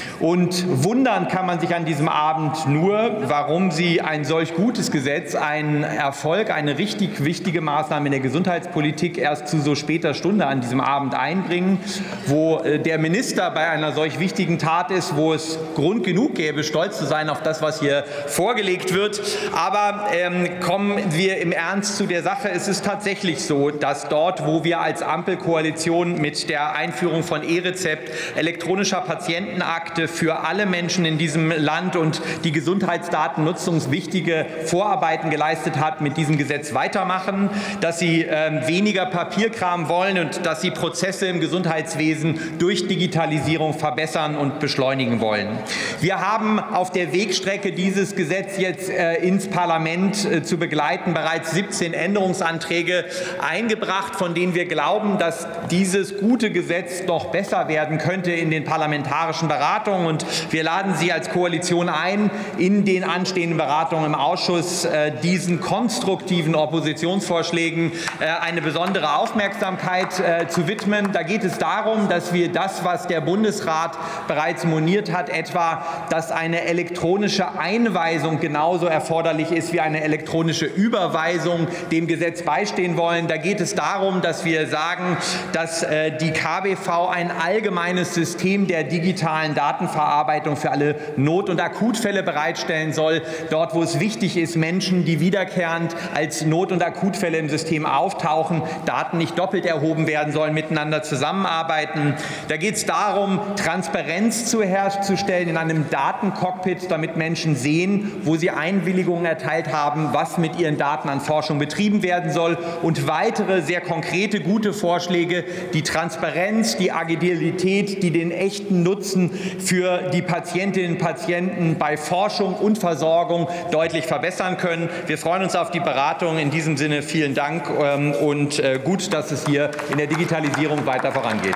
Und wundern kann man sich an diesem Abend nur, warum Sie ein solch gutes Gesetz, einen Erfolg, eine richtig wichtige Maßnahme in der Gesundheitspolitik erst zu so später Stunde an diesem Abend einbringen, wo der Minister bei einer solch wichtigen Tat ist, wo es Grund genug gäbe, stolz zu sein auf das, was hier vorgelegt wird. Aber ähm, kommen wir im Ernst zu der Sache. Es ist tatsächlich so, dass dort, wo wir als Ampelkoalition mit der Einführung von E-Rezept, elektronischer Patientenakte für alle Menschen in diesem Land und die Gesundheitsdatennutzung wichtige Vorarbeiten geleistet hat, mit diesem Gesetz weitermachen, dass sie äh, weniger Papierkram wollen und dass sie Prozesse im Gesundheitswesen durch Digitalisierung verbessern und beschleunigen wollen. Wir haben auf der Wegstrecke, dieses Gesetz jetzt äh, ins Parlament äh, zu begleiten, bereits siebzehn Änderungsanträge eingebracht, von denen wir glauben, dass dieses gute Gesetz noch besser werden könnte in den parlamentarischen Beratungen. Und wir laden Sie als Koalition ein, in den anstehenden Beratungen im Ausschuss äh, diesen konstruktiven Oppositionsvorschlägen äh, eine besondere Aufmerksamkeit äh, zu widmen. Da geht es darum, dass wir das, was der Bundesrat bereits moniert hat, etwa, dass eine elektronische Einweisung genauso erforderlich ist wie eine elektronische Überweisung, dem Gesetz beistehen wollen. Da geht es darum, dass wir sagen, dass äh, die K B V ein allgemeines System der digitalen Daten Verarbeitung für alle Not- und Akutfälle bereitstellen soll. Dort, wo es wichtig ist, Menschen, die wiederkehrend als Not- und Akutfälle im System auftauchen, Daten nicht doppelt erhoben werden sollen, miteinander zusammenarbeiten. Da geht es darum, Transparenz zu herzustellen in einem Datencockpit, damit Menschen sehen, wo sie Einwilligungen erteilt haben, was mit ihren Daten an Forschung betrieben werden soll, und weitere sehr konkrete, gute Vorschläge, die Transparenz, die Agilität, die den echten Nutzen für die Patientinnen und Patienten bei Forschung und Versorgung deutlich verbessern können. Wir freuen uns auf die Beratung. In diesem Sinne vielen Dank und gut, dass es hier in der Digitalisierung weiter vorangeht.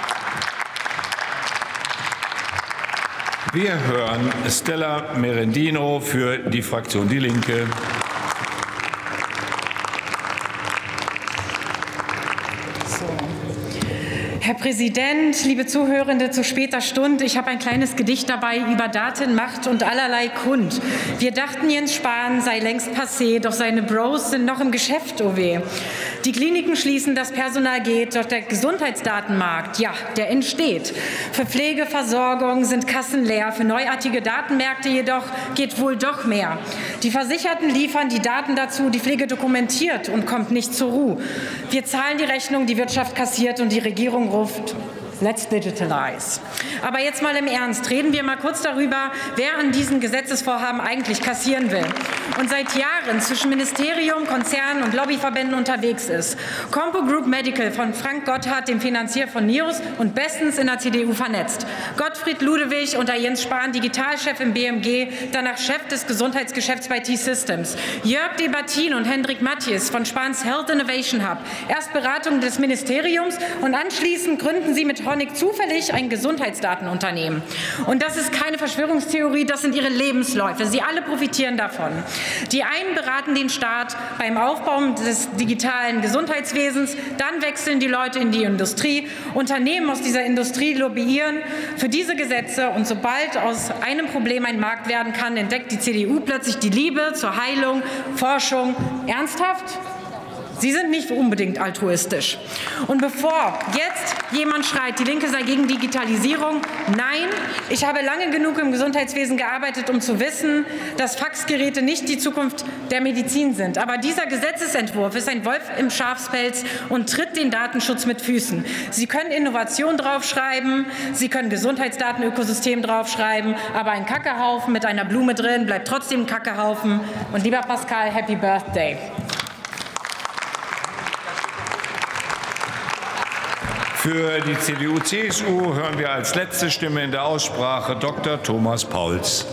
Wir hören Stella Merendino für die Fraktion Die Linke. Herr Präsident, liebe Zuhörende, zu später Stunde. Ich habe ein kleines Gedicht dabei über Daten, Macht und allerlei Kund. Wir dachten, Jens Spahn sei längst passé, doch seine Bros sind noch im Geschäft, oh weh. Die Kliniken schließen, das Personal geht, doch der Gesundheitsdatenmarkt, ja, der entsteht. Für Pflege, Versorgung sind Kassen leer, für neuartige Datenmärkte jedoch geht wohl doch mehr. Die Versicherten liefern die Daten dazu, die Pflege dokumentiert und kommt nicht zur Ruhe. Wir zahlen die Rechnung, die Wirtschaft kassiert und die Regierung ruft, let's digitalize. Aber jetzt mal im Ernst, reden wir mal kurz darüber, wer an diesen Gesetzesvorhaben eigentlich kassieren will und seit Jahren zwischen Ministerium, Konzernen und Lobbyverbänden unterwegs ist. Compo Group Medical von Frank Gotthard, dem Finanzier von Nius und bestens in der C D U vernetzt. Gottfried Ludewig unter Jens Spahn, Digitalchef im B M G, danach Chef des Gesundheitsgeschäfts bei T-Systems. Jörg Debatin und Hendrik Matthies von Spahns Health Innovation Hub. Erst Beratung des Ministeriums und anschließend gründen sie mit Honig zufällig ein Gesundheitsdatenunternehmen. Und das ist keine Verschwörungstheorie, das sind ihre Lebensläufe. Sie alle profitieren davon. Die einen beraten den Staat beim Aufbau des digitalen Gesundheitswesens, dann wechseln die Leute in die Industrie. Unternehmen aus dieser Industrie lobbyieren für diese Gesetze und sobald aus einem Problem ein Markt werden kann, entdeckt die C D U plötzlich die Liebe zur Heilung, Forschung. Ernsthaft? Sie sind nicht unbedingt altruistisch. Und bevor jetzt jemand schreit, die Linke sei gegen Digitalisierung, nein, ich habe lange genug im Gesundheitswesen gearbeitet, um zu wissen, dass Faxgeräte nicht die Zukunft der Medizin sind. Aber dieser Gesetzesentwurf ist ein Wolf im Schafspelz und tritt den Datenschutz mit Füßen. Sie können Innovation draufschreiben, Sie können Gesundheitsdatenökosystem draufschreiben, aber ein Kackehaufen mit einer Blume drin bleibt trotzdem ein Kackehaufen. Und lieber Pascal, Happy Birthday. Für die C D U C S U hören wir als letzte Stimme in der Aussprache Doktor Thomas Pauls.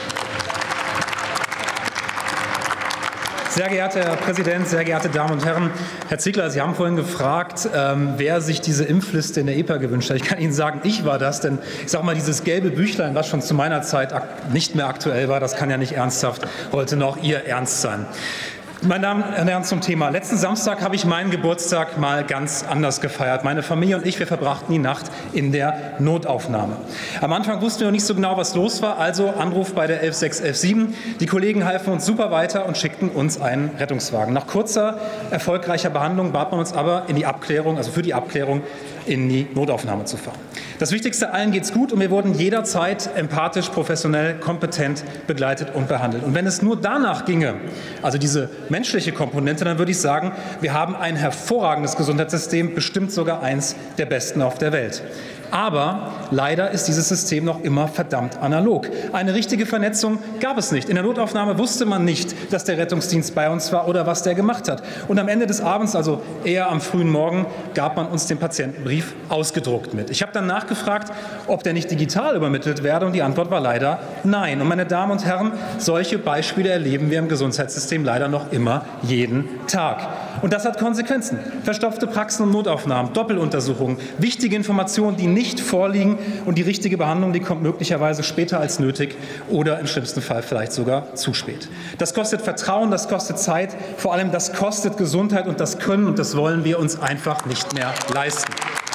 Sehr geehrter Herr Präsident, sehr geehrte Damen und Herren! Herr Ziegler, Sie haben vorhin gefragt, ähm, wer sich diese Impfliste in der E P A gewünscht hat. Ich kann Ihnen sagen, ich war das, denn ich sage mal, dieses gelbe Büchlein, was schon zu meiner Zeit nicht mehr aktuell war, das kann ja nicht ernsthaft heute noch Ihr Ernst sein. Meine Damen und Herren, zum Thema. Letzten Samstag habe ich meinen Geburtstag mal ganz anders gefeiert. Meine Familie und ich, wir verbrachten die Nacht in der Notaufnahme. Am Anfang wussten wir noch nicht so genau, was los war, also Anruf bei der elf sechs elf sieben. Die Kollegen halfen uns super weiter und schickten uns einen Rettungswagen. Nach kurzer, erfolgreicher Behandlung bat man uns aber in die Abklärung, also für die Abklärung, in die Notaufnahme zu fahren. Das Wichtigste, allen geht's gut und wir wurden jederzeit empathisch, professionell, kompetent begleitet und behandelt. Und wenn es nur danach ginge, also diese menschliche Komponente, dann würde ich sagen, wir haben ein hervorragendes Gesundheitssystem, bestimmt sogar eins der besten auf der Welt. Aber leider ist dieses System noch immer verdammt analog. Eine richtige Vernetzung gab es nicht. In der Notaufnahme wusste man nicht, dass der Rettungsdienst bei uns war oder was der gemacht hat. Und am Ende des Abends, also eher am frühen Morgen, gab man uns den Patientenbrief ausgedruckt mit. Ich habe dann nachgefragt, ob der nicht digital übermittelt werde und die Antwort war leider nein. Und meine Damen und Herren, solche Beispiele erleben wir im Gesundheitssystem leider noch immer jeden Tag. Und das hat Konsequenzen. Verstopfte Praxen und Notaufnahmen, Doppeluntersuchungen, wichtige Informationen, die nicht vorliegen und die richtige Behandlung, die kommt möglicherweise später als nötig oder im schlimmsten Fall vielleicht sogar zu spät. Das kostet Vertrauen, das kostet Zeit, vor allem das kostet Gesundheit und das können und das wollen wir uns einfach nicht mehr leisten.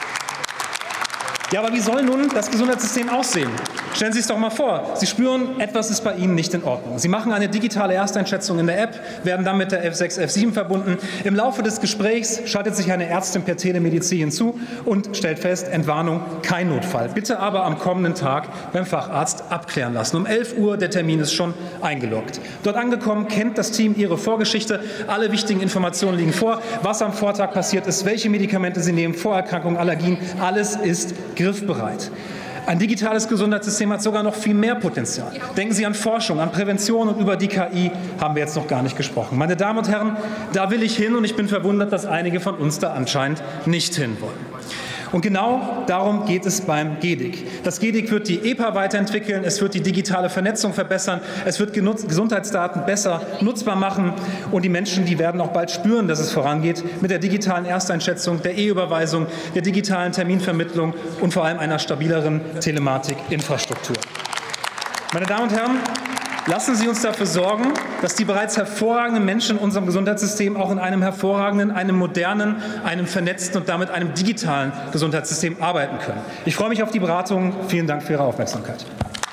Ja, aber wie soll nun das Gesundheitssystem aussehen? Stellen Sie es doch mal vor. Sie spüren, etwas ist bei Ihnen nicht in Ordnung. Sie machen eine digitale Ersteinschätzung in der App, werden dann mit der elf sechs elf sieben verbunden. Im Laufe des Gesprächs schaltet sich eine Ärztin per Telemedizin hinzu und stellt fest, Entwarnung, kein Notfall. Bitte aber am kommenden Tag beim Facharzt abklären lassen. Um elf Uhr, der Termin ist schon eingeloggt. Dort angekommen, kennt das Team Ihre Vorgeschichte. Alle wichtigen Informationen liegen vor, was am Vortag passiert ist, welche Medikamente Sie nehmen, Vorerkrankungen, Allergien. Alles ist griffbereit. Ein digitales Gesundheitssystem hat sogar noch viel mehr Potenzial. Denken Sie an Forschung, an Prävention und über die K I haben wir jetzt noch gar nicht gesprochen. Meine Damen und Herren, da will ich hin und ich bin verwundert, dass einige von uns da anscheinend nicht hinwollen. Und genau darum geht es beim G D I G. Das G D I G wird die E P A weiterentwickeln, es wird die digitale Vernetzung verbessern, es wird Gesundheitsdaten besser nutzbar machen und die Menschen, die werden auch bald spüren, dass es vorangeht mit der digitalen Ersteinschätzung, der E-Überweisung, der digitalen Terminvermittlung und vor allem einer stabileren Telematikinfrastruktur. Meine Damen und Herren, lassen Sie uns dafür sorgen, dass die bereits hervorragenden Menschen in unserem Gesundheitssystem auch in einem hervorragenden, einem modernen, einem vernetzten und damit einem digitalen Gesundheitssystem arbeiten können. Ich freue mich auf die Beratungen. Vielen Dank für Ihre Aufmerksamkeit.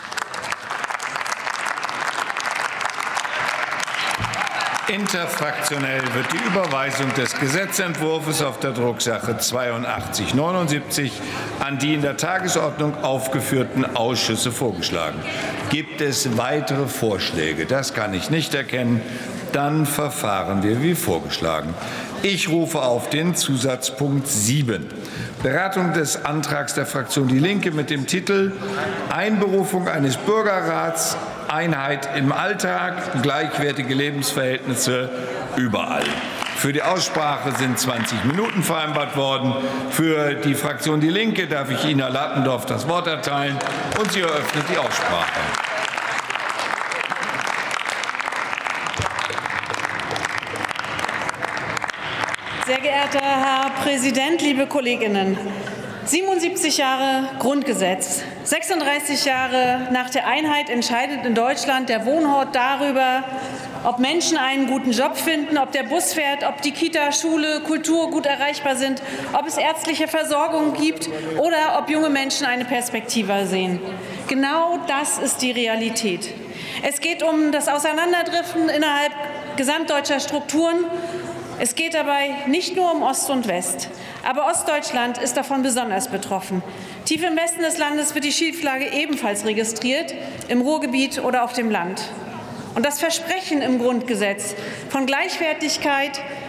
Interfraktionell wird die Überweisung des Gesetzentwurfs auf der Drucksache zweiundachtzig neunundsiebzig an die in der Tagesordnung aufgeführten Ausschüsse vorgeschlagen. Gibt es weitere Vorschläge? Das kann ich nicht erkennen. Dann verfahren wir wie vorgeschlagen. Ich rufe auf den Zusatzpunkt sieben. Beratung des Antrags der Fraktion Die Linke mit dem Titel Einberufung eines Bürgerrats, Einheit im Alltag, gleichwertige Lebensverhältnisse überall. Für die Aussprache sind zwanzig Minuten vereinbart worden. Für die Fraktion Die Linke darf ich Ina Lattendorf das Wort erteilen, und sie eröffnet die Aussprache. Sehr geehrter Herr Präsident, liebe Kolleginnen! siebenundsiebzig Jahre Grundgesetz, sechsunddreißig Jahre nach der Einheit entscheidet in Deutschland der Wohnort darüber, ob Menschen einen guten Job finden, ob der Bus fährt, ob die Kita, Schule, Kultur gut erreichbar sind, ob es ärztliche Versorgung gibt oder ob junge Menschen eine Perspektive sehen. Genau das ist die Realität. Es geht um das Auseinanderdriften innerhalb gesamtdeutscher Strukturen. Es geht dabei nicht nur um Ost und West. Aber Ostdeutschland ist davon besonders betroffen. Tief im Westen des Landes wird die Schieflage ebenfalls registriert, im Ruhrgebiet oder auf dem Land. Und das Versprechen im Grundgesetz von Gleichwertigkeit